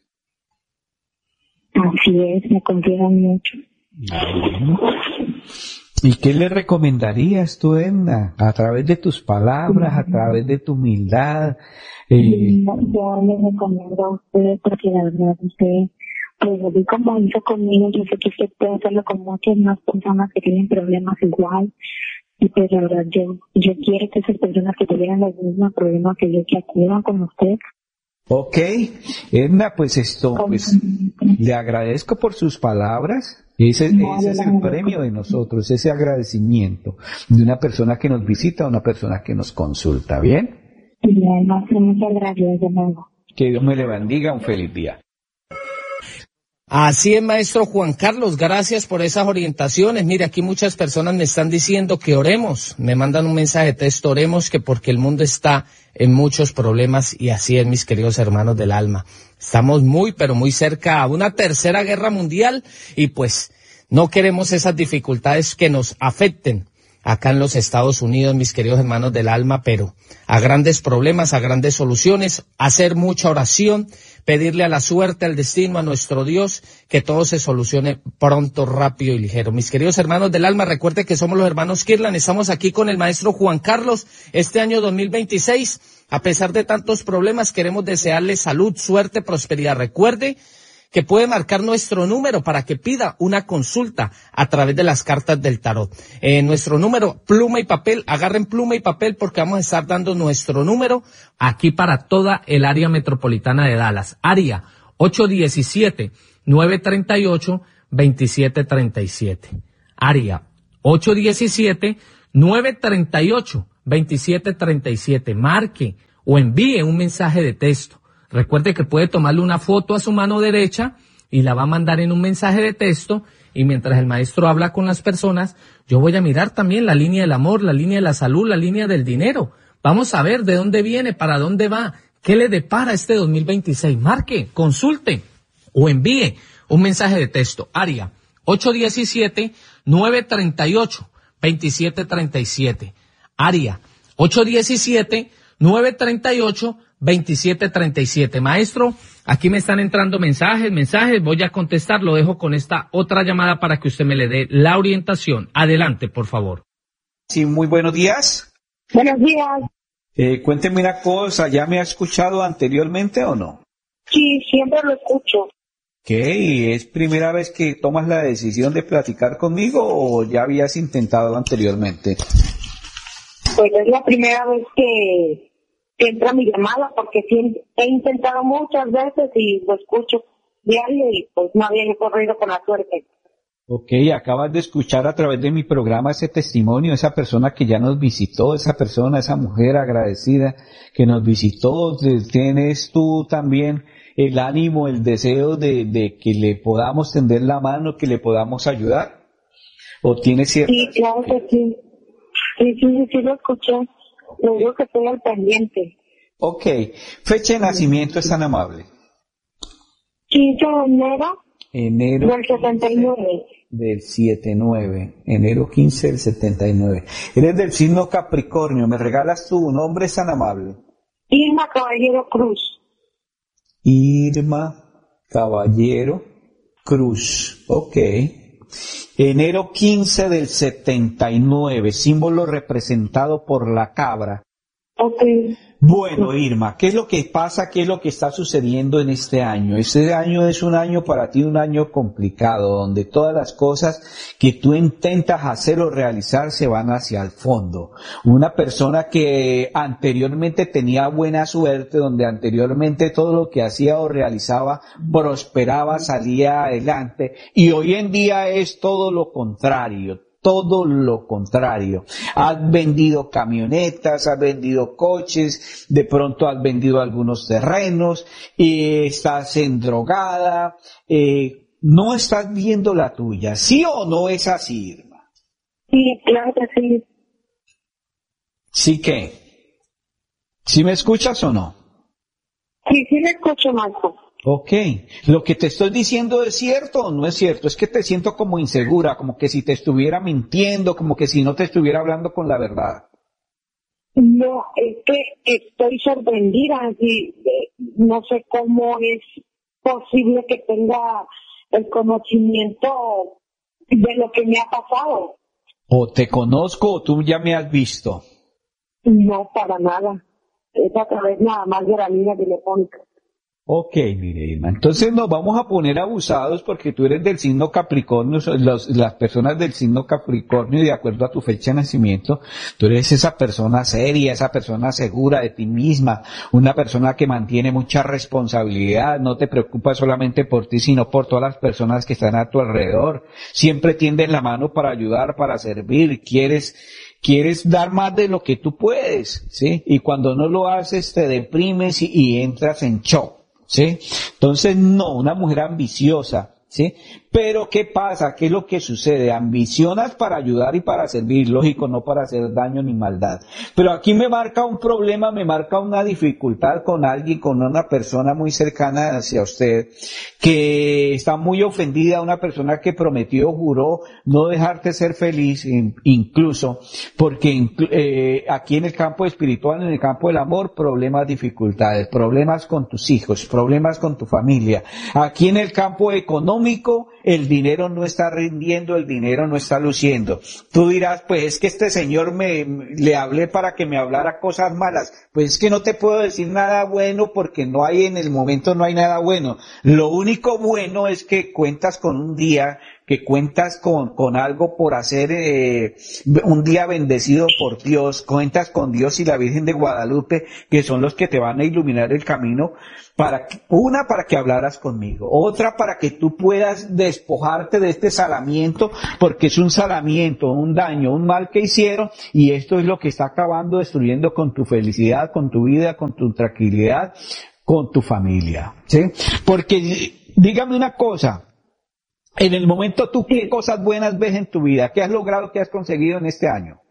Así es, me confían mucho. Uh-huh. ¿Y qué le recomendarías tú, Edna? A través de tus palabras, a través de tu humildad. Eh... Yo le recomiendo a usted, porque la verdad usted, pues así como hizo conmigo, yo sé que usted puede hacerlo con muchas más personas que tienen problemas igual. Y pues la verdad yo, yo quiero que esas personas que tuvieran los mismos problemas que yo, que acudan con usted. Ok, Edna, pues esto, pues le agradezco por sus palabras. Ese, ese es el premio de nosotros, ese agradecimiento de una persona que nos visita, una persona que nos consulta, ¿bien? Bien, muchas gracias de nuevo. Que Dios me le bendiga, un feliz día. Así es, maestro Juan Carlos, gracias por esas orientaciones. Mire, aquí muchas personas me están diciendo que oremos, me mandan un mensaje de texto, oremos, que porque el mundo está en muchos problemas, y así es, mis queridos hermanos del alma. Estamos muy, pero muy cerca a una tercera guerra mundial, y pues no queremos esas dificultades que nos afecten acá en los Estados Unidos, mis queridos hermanos del alma, pero a grandes problemas, a grandes soluciones, hacer mucha oración, pedirle a la suerte, al destino, a nuestro Dios, que todo se solucione pronto, rápido y ligero. Mis queridos hermanos del alma, recuerden que somos los hermanos Kirlan, estamos aquí con el maestro Juan Carlos. Este año dos mil veintiséis, a pesar de tantos problemas, queremos desearle salud, suerte, prosperidad. Recuerde que puede marcar nuestro número para que pida una consulta a través de las cartas del tarot. Eh, nuestro número, pluma y papel, agarren pluma y papel porque vamos a estar dando nuestro número aquí para toda el área metropolitana de Dallas. Área ocho uno siete, nueve tres ocho, dos siete tres siete. Área ocho uno siete, nueve tres ocho, dos siete tres siete. Marque o envíe un mensaje de texto. Recuerde que puede tomarle una foto a su mano derecha y la va a mandar en un mensaje de texto, y mientras el maestro habla con las personas, yo voy a mirar también la línea del amor, la línea de la salud, la línea del dinero. Vamos a ver de dónde viene, para dónde va, qué le depara este dos mil veintiséis. Marque, consulte o envíe un mensaje de texto. Área ocho uno siete, nueve tres ocho, dos siete tres siete. Área ocho uno siete, nueve tres ocho, veintisiete treinta y siete. Maestro, aquí me están entrando mensajes, mensajes, voy a contestar, lo dejo con esta otra llamada para que usted me le dé la orientación. Adelante, por favor. Sí, muy buenos días. Buenos días. Eh, cuénteme una cosa, ¿ya me ha escuchado anteriormente o no? Sí, siempre lo escucho. ¿Qué? ¿Es primera vez que tomas la decisión de platicar conmigo o ya habías intentado anteriormente? Pues es la primera vez que... que entra mi llamada, porque sí, he intentado muchas veces y lo escucho diario y pues no había corrido con la suerte. Ok, acabas de escuchar a través de mi programa ese testimonio, esa persona que ya nos visitó, esa persona, esa mujer agradecida que nos visitó. ¿Tienes tú también el ánimo, el deseo de, de que le podamos tender la mano, que le podamos ayudar? ¿O tienes cierta... Sí, claro que sí. Sí, sí, sí, sí lo escuché. Lo digo que estoy al pendiente. Ok. Fecha de nacimiento es tan amable. quince de enero. Enero. Del setenta y nueve. Del setenta y nueve. Enero quince del setenta y nueve. Eres del signo Capricornio. ¿Me regalas tu nombre, es tan amable? Irma Caballero Cruz. Irma Caballero Cruz. Ok. Enero quince del setenta y nueve, símbolo representado por la cabra. Okay. Bueno, Irma, ¿qué es lo que pasa? ¿Qué es lo que está sucediendo en este año? Este año es un año para ti, un año complicado, donde todas las cosas que tú intentas hacer o realizar se van hacia el fondo. Una persona que anteriormente tenía buena suerte, donde anteriormente todo lo que hacía o realizaba prosperaba, salía adelante, y hoy en día es todo lo contrario. Todo lo contrario. Has vendido camionetas, has vendido coches, de pronto has vendido algunos terrenos, y estás endrogada, eh, no estás viendo la tuya. ¿Sí o no es así, Irma? Sí, claro que sí. ¿Sí qué? ¿Sí me escuchas o no? Sí, sí me escucho, Marco. Ok, lo que te estoy diciendo es cierto o no es cierto, es que te siento como insegura, como que si te estuviera mintiendo, como que si no te estuviera hablando con la verdad. No, es que estoy sorprendida, y no sé cómo es posible que tenga el conocimiento de lo que me ha pasado. O te conozco o tú ya me has visto. No, para nada, es a través nada más de la línea telefónica. Ok, mire, Irma, entonces nos vamos a poner abusados porque tú eres del signo Capricornio, los, las personas del signo Capricornio, de acuerdo a tu fecha de nacimiento, tú eres esa persona seria, esa persona segura de ti misma, una persona que mantiene mucha responsabilidad, no te preocupas solamente por ti, sino por todas las personas que están a tu alrededor, siempre tiendes la mano para ayudar, para servir, quieres... Quieres dar más de lo que tú puedes, ¿sí? Y cuando no lo haces te deprimes y, y entras en shock, ¿sí? Entonces, no, una mujer ambiciosa, ¿sí? Pero ¿qué pasa? ¿Qué es lo que sucede? Ambicionas para ayudar y para servir, lógico, no para hacer daño ni maldad. Pero aquí me marca un problema, me marca una dificultad con alguien, con una persona muy cercana hacia usted, que está muy ofendida, una persona que prometió, juró no dejarte ser feliz, incluso, porque eh, aquí en el campo espiritual, en el campo del amor, problemas, dificultades, problemas con tus hijos, problemas con tu familia. Aquí en el campo económico, el dinero no está rindiendo, el dinero no está luciendo. Tú dirás, pues es que este señor me, le hablé para que me hablara cosas malas. Pues es que no te puedo decir nada bueno porque no hay, en el momento no hay nada bueno. Lo único bueno es que cuentas con un día, que cuentas con, con algo por hacer, eh, un día bendecido por Dios, cuentas con Dios y la Virgen de Guadalupe, que son los que te van a iluminar el camino, para que, una, para que hablaras conmigo, otra, para que tú puedas despojarte de este salamiento, porque es un salamiento, un daño, un mal que hicieron, y esto es lo que está acabando, destruyendo con tu felicidad, con tu vida, con tu tranquilidad, con tu familia, ¿sí? Porque, dígame una cosa, en el momento, ¿tú qué cosas buenas ves en tu vida? ¿Qué has logrado, qué has conseguido en este año?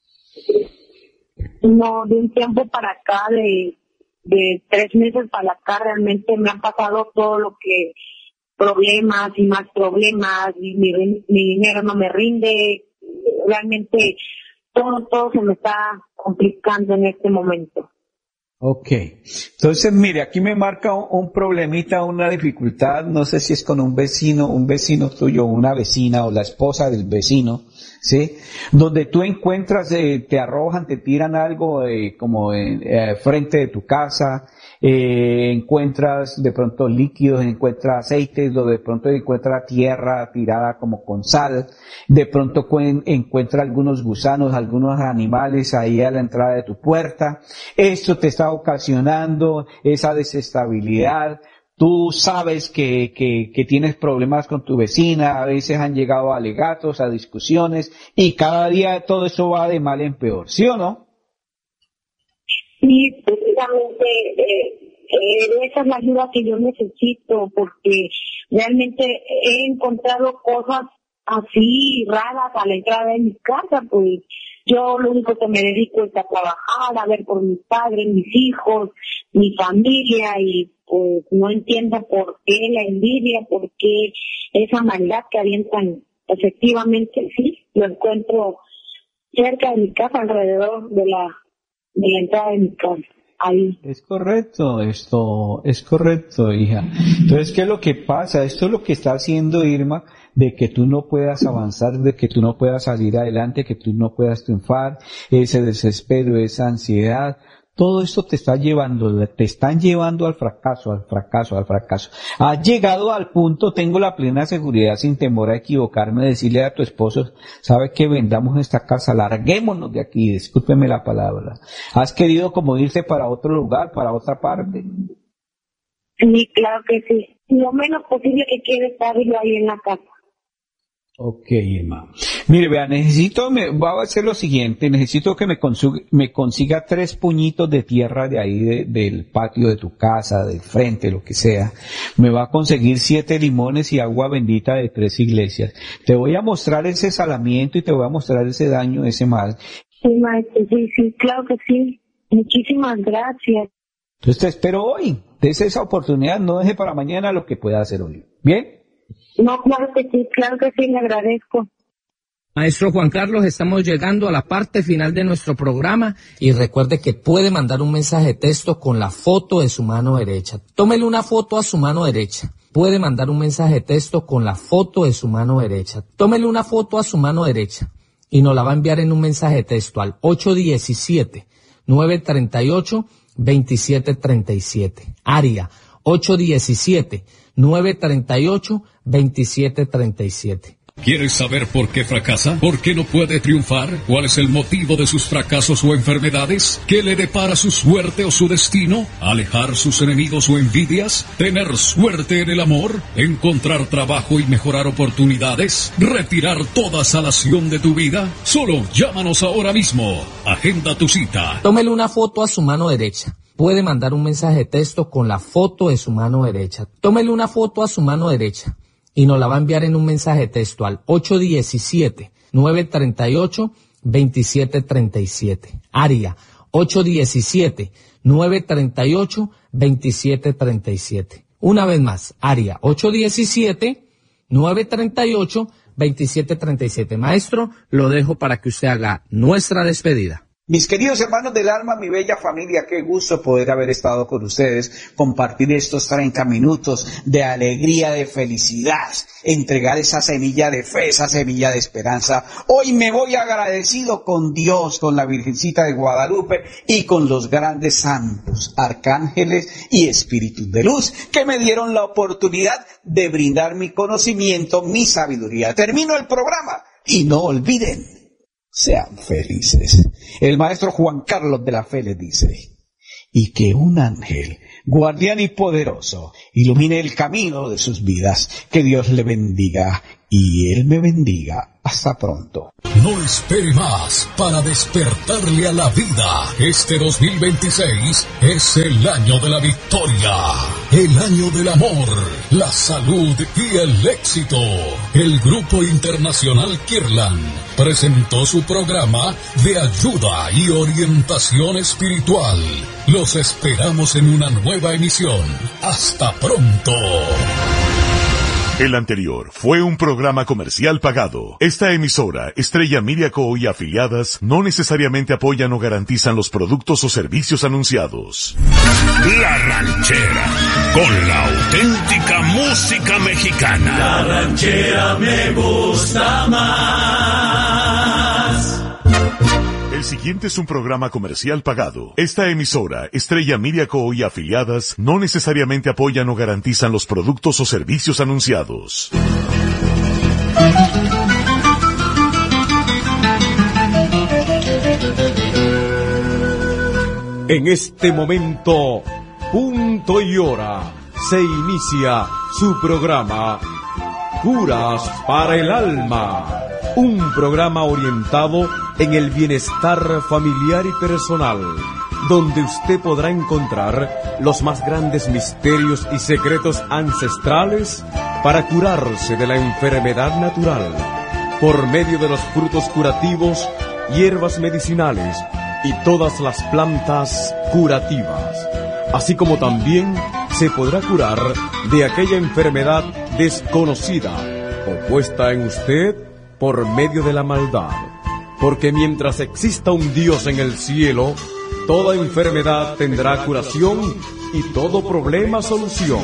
No, de un tiempo para acá, de, de tres meses para acá, realmente me han pasado todo lo que, problemas y más problemas, y mi, mi dinero no me rinde, realmente todo, todo se me está complicando en este momento. Ok, entonces mire, aquí me marca un, un problemita, una dificultad, no sé si es con un vecino, un vecino tuyo, una vecina o la esposa del vecino, ¿sí? Donde tú encuentras, eh, te arrojan, te tiran algo eh, como eh, eh, frente de tu casa, eh, encuentras de pronto líquidos, encuentras aceites, donde de pronto encuentras tierra tirada como con sal, de pronto encuentras algunos gusanos, algunos animales ahí a la entrada de tu puerta. Esto te está ocasionando esa desestabilidad. Tú sabes que, que, que tienes problemas con tu vecina, a veces han llegado a alegatos, a discusiones, y cada día todo eso va de mal en peor, ¿sí o no? Sí, precisamente eh, eh, esa es la ayuda que yo necesito, porque realmente he encontrado cosas así raras a la entrada de mi casa, pues yo lo único que me dedico es a trabajar, a ver por mis padres, mis hijos, mi familia, y pues no entiendo por qué la envidia, por qué esa maldad que avientan. Efectivamente, sí, lo encuentro cerca de mi casa, alrededor de la, de la entrada de mi casa. Ahí. Es correcto, esto es correcto, hija. Entonces, ¿qué es lo que pasa? Esto es lo que está haciendo Irma, de que tú no puedas avanzar, de que tú no puedas salir adelante, que tú no puedas triunfar, ese desespero, esa ansiedad. Todo esto te está llevando, te están llevando al fracaso, al fracaso, al fracaso. Has llegado al punto, tengo la plena seguridad, sin temor a equivocarme, de decirle a tu esposo, sabe que vendamos esta casa, larguémonos de aquí, discúlpeme la palabra. Has querido como irte para otro lugar, para otra parte. Sí, claro que sí. Lo menos posible que quiero estar yo ahí en la casa. Ok, Irma. Mire, vea, necesito, me, voy a hacer lo siguiente, necesito que me consiga, me consiga tres puñitos de tierra de ahí, de, del patio de tu casa, del frente, lo que sea. Me va a conseguir siete limones y agua bendita de tres iglesias. Te voy a mostrar ese salamiento y te voy a mostrar ese daño, ese mal. Sí, maestro, sí, sí, claro que sí. Muchísimas gracias. Entonces te espero hoy. Dese esa oportunidad, no deje para mañana lo que pueda hacer hoy. ¿Bien? No, claro que sí, claro que sí, le agradezco. Maestro Juan Carlos, estamos llegando a la parte final de nuestro programa y recuerde que puede mandar un mensaje de texto con la foto de su mano derecha. Tómele una foto a su mano derecha. Puede mandar un mensaje de texto con la foto de su mano derecha. Tómele una foto a su mano derecha y nos la va a enviar en un mensaje de texto al ocho uno siete, nueve tres ocho, dos siete tres siete. Área ocho uno siete, nueve tres ocho, dos siete tres siete. ¿Quieres saber por qué fracasa? ¿Por qué no puede triunfar? ¿Cuál es el motivo de sus fracasos o enfermedades? ¿Qué le depara su suerte o su destino? ¿Alejar sus enemigos o envidias? ¿Tener suerte en el amor? ¿Encontrar trabajo y mejorar oportunidades? ¿Retirar toda salación de tu vida? Solo llámanos ahora mismo. Agenda tu cita. Tómele una foto a su mano derecha. Puede mandar un mensaje de texto con la foto de su mano derecha. Tómele una foto a su mano derecha y nos la va a enviar en un mensaje de texto al ocho uno siete, nueve tres ocho, dos siete tres siete. Área ocho uno siete, nueve tres ocho, dos siete tres siete. Una vez más, área ocho uno siete, nueve tres ocho, dos siete tres siete. Maestro, lo dejo para que usted haga nuestra despedida. Mis queridos hermanos del alma, mi bella familia, qué gusto poder haber estado con ustedes, compartir estos treinta minutos de alegría, de felicidad, entregar esa semilla de fe, esa semilla de esperanza. Hoy me voy agradecido con Dios, con la Virgencita de Guadalupe y con los grandes santos, arcángeles y espíritus de luz que me dieron la oportunidad de brindar mi conocimiento, mi sabiduría. Termino el programa y no olviden, sean felices. El maestro Juan Carlos de la Fe les dice, y que un ángel, guardián y poderoso, ilumine el camino de sus vidas. Que Dios le bendiga y Él me bendiga. Hasta pronto. No espere más para despertarle a la vida. Este dos mil veintiséis es el año de la victoria, el año del amor, la salud y el éxito. El Grupo Internacional Kirlan presentó su programa de ayuda y orientación espiritual. Los esperamos en una nueva emisión. Hasta pronto. El anterior fue un programa comercial pagado. Esta emisora, Estrella Media Co. y afiliadas, no necesariamente apoyan o garantizan los productos o servicios anunciados. La Ranchera, con la auténtica música mexicana. La Ranchera me gusta más. El siguiente es un programa comercial pagado. Esta emisora, Estrella Media Co. y afiliadas, no necesariamente apoyan o garantizan los productos o servicios anunciados. En este momento, punto y hora, se inicia su programa Curas para el Alma. Un programa orientado en el bienestar familiar y personal, donde usted podrá encontrar los más grandes misterios y secretos ancestrales para curarse de la enfermedad natural, por medio de los frutos curativos, hierbas medicinales y todas las plantas curativas, así como también se podrá curar de aquella enfermedad desconocida o puesta en usted por medio de la maldad, porque mientras exista un Dios en el cielo, toda enfermedad tendrá curación y todo problema solución.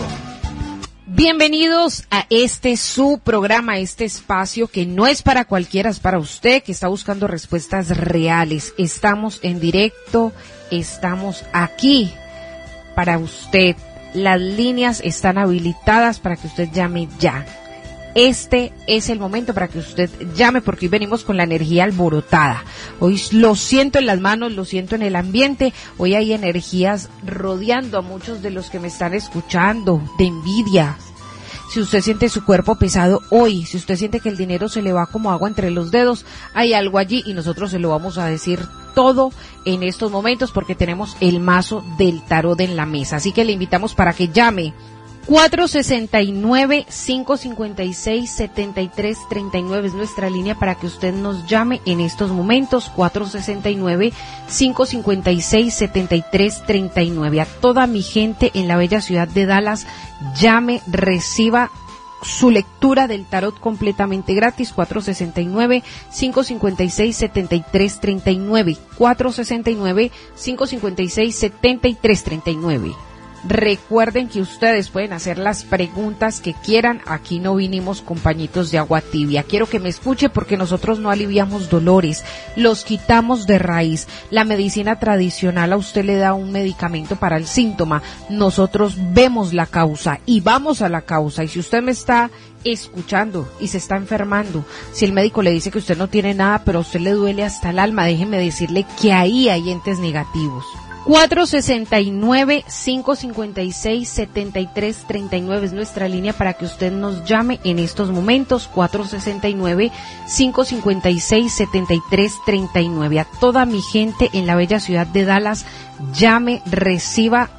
Bienvenidos a este su programa, este espacio que no es para cualquiera, es para usted que está buscando respuestas reales. Estamos en directo, estamos aquí para usted. Las líneas están habilitadas para que usted llame ya. Este es el momento para que usted llame, porque hoy venimos con la energía alborotada. Hoy lo siento en las manos, lo siento en el ambiente. Hoy hay energías rodeando a muchos de los que me están escuchando, de envidia. Si usted siente su cuerpo pesado hoy, si usted siente que el dinero se le va como agua entre los dedos, hay algo allí y nosotros se lo vamos a decir todo en estos momentos, porque tenemos el mazo del tarot en la mesa. Así que le invitamos para que llame. cuatro sesenta y nueve, cinco cincuenta y seis, setenta y tres treinta y nueve es nuestra línea para que usted nos llame en estos momentos. Cuatro sesenta y nueve, cinco cincuenta y seis, setenta y tres treinta y nueve. A toda mi gente en la bella ciudad de Dallas, llame, reciba su lectura del tarot completamente gratis. Cuatro sesenta y nueve, cinco cincuenta y seis, setenta y tres treinta y nueve. Cuatro sesenta y nueve, cinco cincuenta y seis, setenta y tres treinta y nueve. Recuerden que ustedes pueden hacer las preguntas que quieran. Aquí no vinimos con pañitos de agua tibia. Quiero que me escuche, porque nosotros no aliviamos dolores, los quitamos de raíz. La medicina tradicional a usted le da un medicamento para el síntoma. Nosotros vemos la causa y vamos a la causa. Y si usted me está escuchando y se está enfermando, si el médico le dice que usted no tiene nada, pero a usted le duele hasta el alma, déjeme decirle que ahí hay entes negativos. Cuatro sesenta y nueve, cinco cincuenta y seis, setenta y tres treinta y nueve es nuestra línea para que usted nos llame en estos momentos. Cuatro sesenta y nueve, cinco cincuenta y seis, setenta y tres treinta y nueve. A toda mi gente en la bella ciudad de Dallas, llame, reciba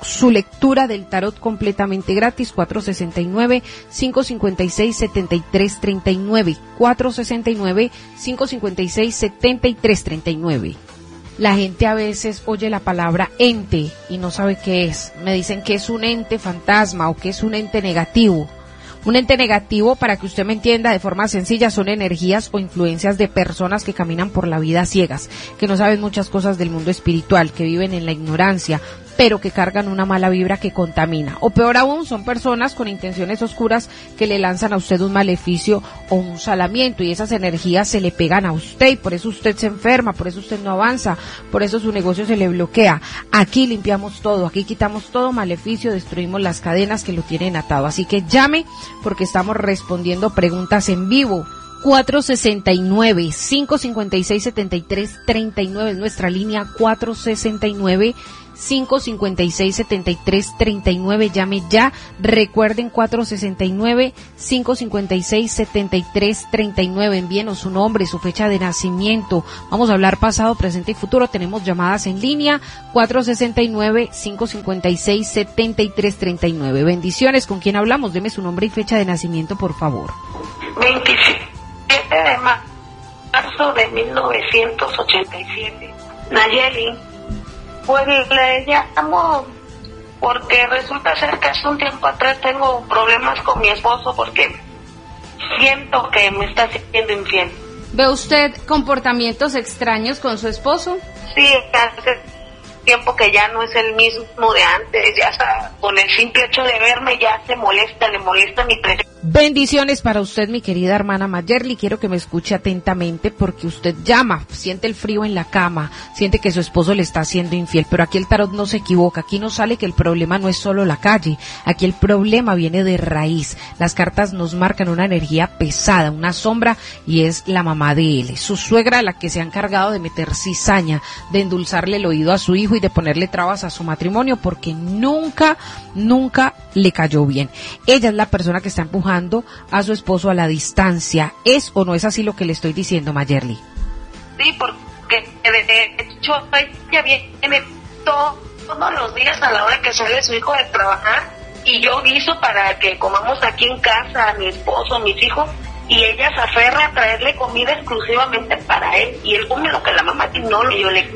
su lectura del tarot completamente gratis, cuatro sesenta y nueve, cinco cincuenta y seis, setenta y tres treinta y nueve, cuatro sesenta y nueve, cinco cincuenta y seis, setenta y tres treinta y nueve. La gente a veces oye la palabra ente y no sabe qué es. Me dicen que es un ente fantasma o que es un ente negativo. Un ente negativo, para que usted me entienda de forma sencilla, son energías o influencias de personas que caminan por la vida ciegas, que no saben muchas cosas del mundo espiritual, que viven en la ignorancia, pero que cargan una mala vibra que contamina. O peor aún, son personas con intenciones oscuras que le lanzan a usted un maleficio o un salamiento, y esas energías se le pegan a usted, y por eso usted se enferma, por eso usted no avanza, por eso su negocio se le bloquea. Aquí limpiamos todo, aquí quitamos todo maleficio, destruimos las cadenas que lo tienen atado. Así que llame, porque estamos respondiendo preguntas en vivo. cuatro sesenta y nueve, cinco cincuenta y seis, setenta y tres treinta y nueve es nuestra línea. Cuatro sesenta y nueve, cinco cincuenta y seis, setenta y tres treinta y nueve. Llame ya. Recuerden, cuatro sesenta y nueve, cinco cincuenta y seis, setenta y tres treinta y nueve. Envíenos su nombre, su fecha de nacimiento. Vamos a hablar pasado, presente y futuro. Tenemos llamadas en línea. Cuatro sesenta y nueve, cinco cincuenta y seis, setenta y tres treinta y nueve. Bendiciones. ¿Con quién hablamos? Deme su nombre y fecha de nacimiento, por favor. veintisiete de marzo de mil novecientos ochenta y siete. Nayeli. Pues le llamo porque resulta ser que hace un tiempo atrás tengo problemas con mi esposo porque siento que me está siendo infiel. ¿Ve usted comportamientos extraños con su esposo? Sí, hace tiempo que ya no es el mismo de antes, ya está, con el simple hecho de verme ya se molesta, le molesta mi presencia. Bendiciones para usted, mi querida hermana Mayerly. Quiero que me escuche atentamente porque usted llama, siente el frío en la cama, siente que su esposo le está haciendo infiel, pero aquí el tarot no se equivoca. Aquí nos sale que el problema no es solo la calle, aquí el problema viene de raíz. Las cartas nos marcan una energía pesada, una sombra, y es la mamá de él, su suegra, la que se ha encargado de meter cizaña, de endulzarle el oído a su hijo y de ponerle trabas a su matrimonio porque nunca, nunca le cayó bien. Ella es la persona que está empujando a su esposo a la distancia. ¿Es o no es así lo que le estoy diciendo, Mayerly? Sí, porque de hecho ella viene todos los días a la hora que sale su hijo de trabajar y yo guiso para que comamos aquí en casa, mi esposo, mis hijos, y ella se aferra a traerle comida exclusivamente para él y él come lo que la mamá no le yo le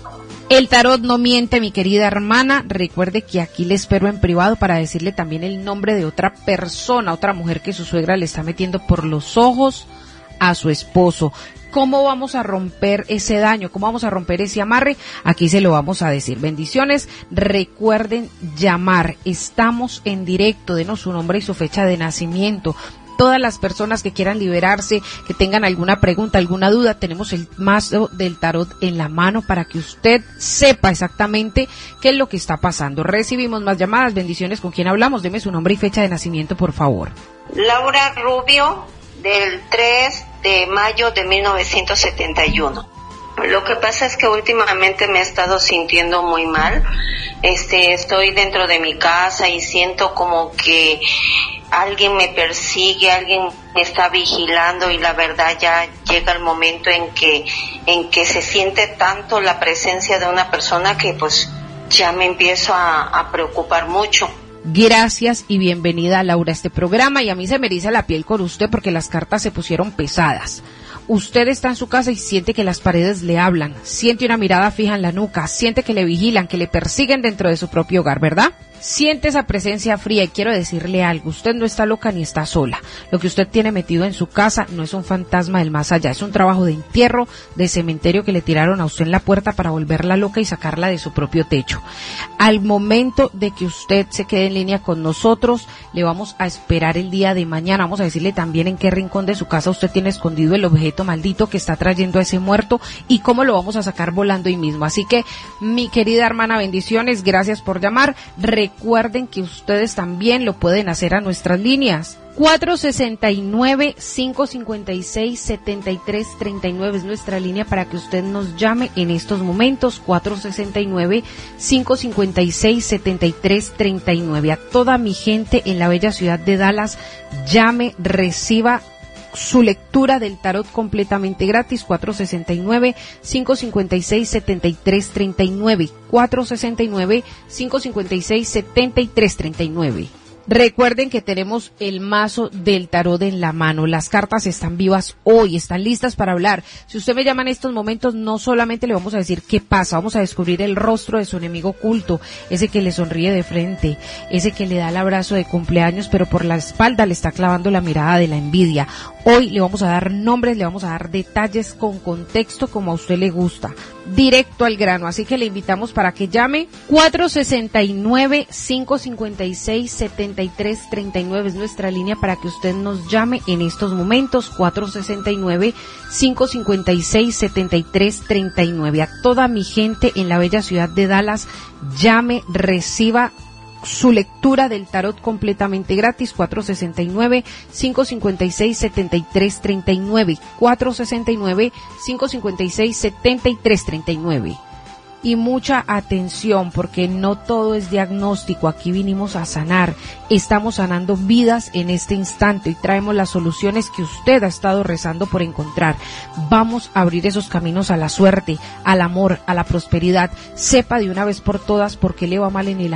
El tarot no miente, mi querida hermana. Recuerde que aquí le espero en privado para decirle también el nombre de otra persona, otra mujer que su suegra le está metiendo por los ojos a su esposo. ¿Cómo vamos a romper ese daño? ¿Cómo vamos a romper ese amarre? Aquí se lo vamos a decir. Bendiciones. Recuerden llamar. Estamos en directo. Denos su nombre y su fecha de nacimiento. Todas las personas que quieran liberarse, que tengan alguna pregunta, alguna duda, tenemos el mazo del tarot en la mano para que usted sepa exactamente qué es lo que está pasando. Recibimos más llamadas. Bendiciones. ¿Con quién hablamos? Deme su nombre y fecha de nacimiento, por favor. Laura Rubio, del tres de mayo de mil novecientos setenta y uno. Lo que pasa es que últimamente me he estado sintiendo muy mal. Este, estoy dentro de mi casa y siento como que alguien me persigue, alguien me está vigilando y la verdad ya llega el momento en que en que se siente tanto la presencia de una persona que pues ya me empiezo a, a preocupar mucho. Gracias y bienvenida, Laura, a este programa, y a mí se me eriza la piel con usted porque las cartas se pusieron pesadas. Usted está en su casa y siente que las paredes le hablan, siente una mirada fija en la nuca, siente que le vigilan, que le persiguen dentro de su propio hogar, ¿verdad? Siente esa presencia fría y quiero decirle algo, usted no está loca ni está sola. Lo que usted tiene metido en su casa no es un fantasma del más allá, es un trabajo de entierro, de cementerio que le tiraron a usted en la puerta para volverla loca y sacarla de su propio techo. Al momento de que usted se quede en línea con nosotros, le vamos a esperar el día de mañana, vamos a decirle también en qué rincón de su casa usted tiene escondido el objeto maldito que está trayendo a ese muerto y cómo lo vamos a sacar volando hoy mismo. Así que, mi querida hermana, bendiciones, gracias por llamar. Recuerden que ustedes también lo pueden hacer a nuestras líneas. cuatro sesenta y nueve, cinco cincuenta y seis, setenta y tres treinta y nueve es nuestra línea para que usted nos llame en estos momentos. Cuatro sesenta y nueve, cinco cincuenta y seis, setenta y tres treinta y nueve. A toda mi gente en la bella ciudad de Dallas, llame, reciba su lectura del tarot completamente gratis, cuatro sesenta y nueve, cinco cincuenta y seis, setenta y tres treinta y nueve, cuatro sesenta y nueve, cinco cincuenta y seis, setenta y tres treinta y nueve. Recuerden que tenemos el mazo del tarot en la mano. Las cartas están vivas hoy, están listas para hablar. Si usted me llama en estos momentos, no solamente le vamos a decir qué pasa, vamos a descubrir el rostro de su enemigo oculto, ese que le sonríe de frente, ese que le da el abrazo de cumpleaños, pero por la espalda le está clavando la mirada de la envidia. Hoy le vamos a dar nombres, le vamos a dar detalles con contexto como a usted le gusta. Directo al grano, así que le invitamos para que llame cuatro sesenta y nueve, cinco cincuenta y seis, setenta y tres treinta y nueve es nuestra línea para que usted nos llame en estos momentos, cuatro sesenta y nueve, cinco cincuenta y seis, setenta y tres treinta y nueve. A toda mi gente en la bella ciudad de Dallas, llame, reciba su lectura del tarot completamente gratis, cuatro sesenta y nueve, cinco cincuenta y seis, setenta y tres treinta y nueve, cuatro sesenta y nueve, cinco cincuenta y seis, setenta y tres treinta y nueve. Y mucha atención, porque no todo es diagnóstico, aquí vinimos a sanar, estamos sanando vidas en este instante y traemos las soluciones que usted ha estado rezando por encontrar. Vamos a abrir esos caminos a la suerte, al amor, a la prosperidad. Sepa de una vez por todas por qué le va mal en el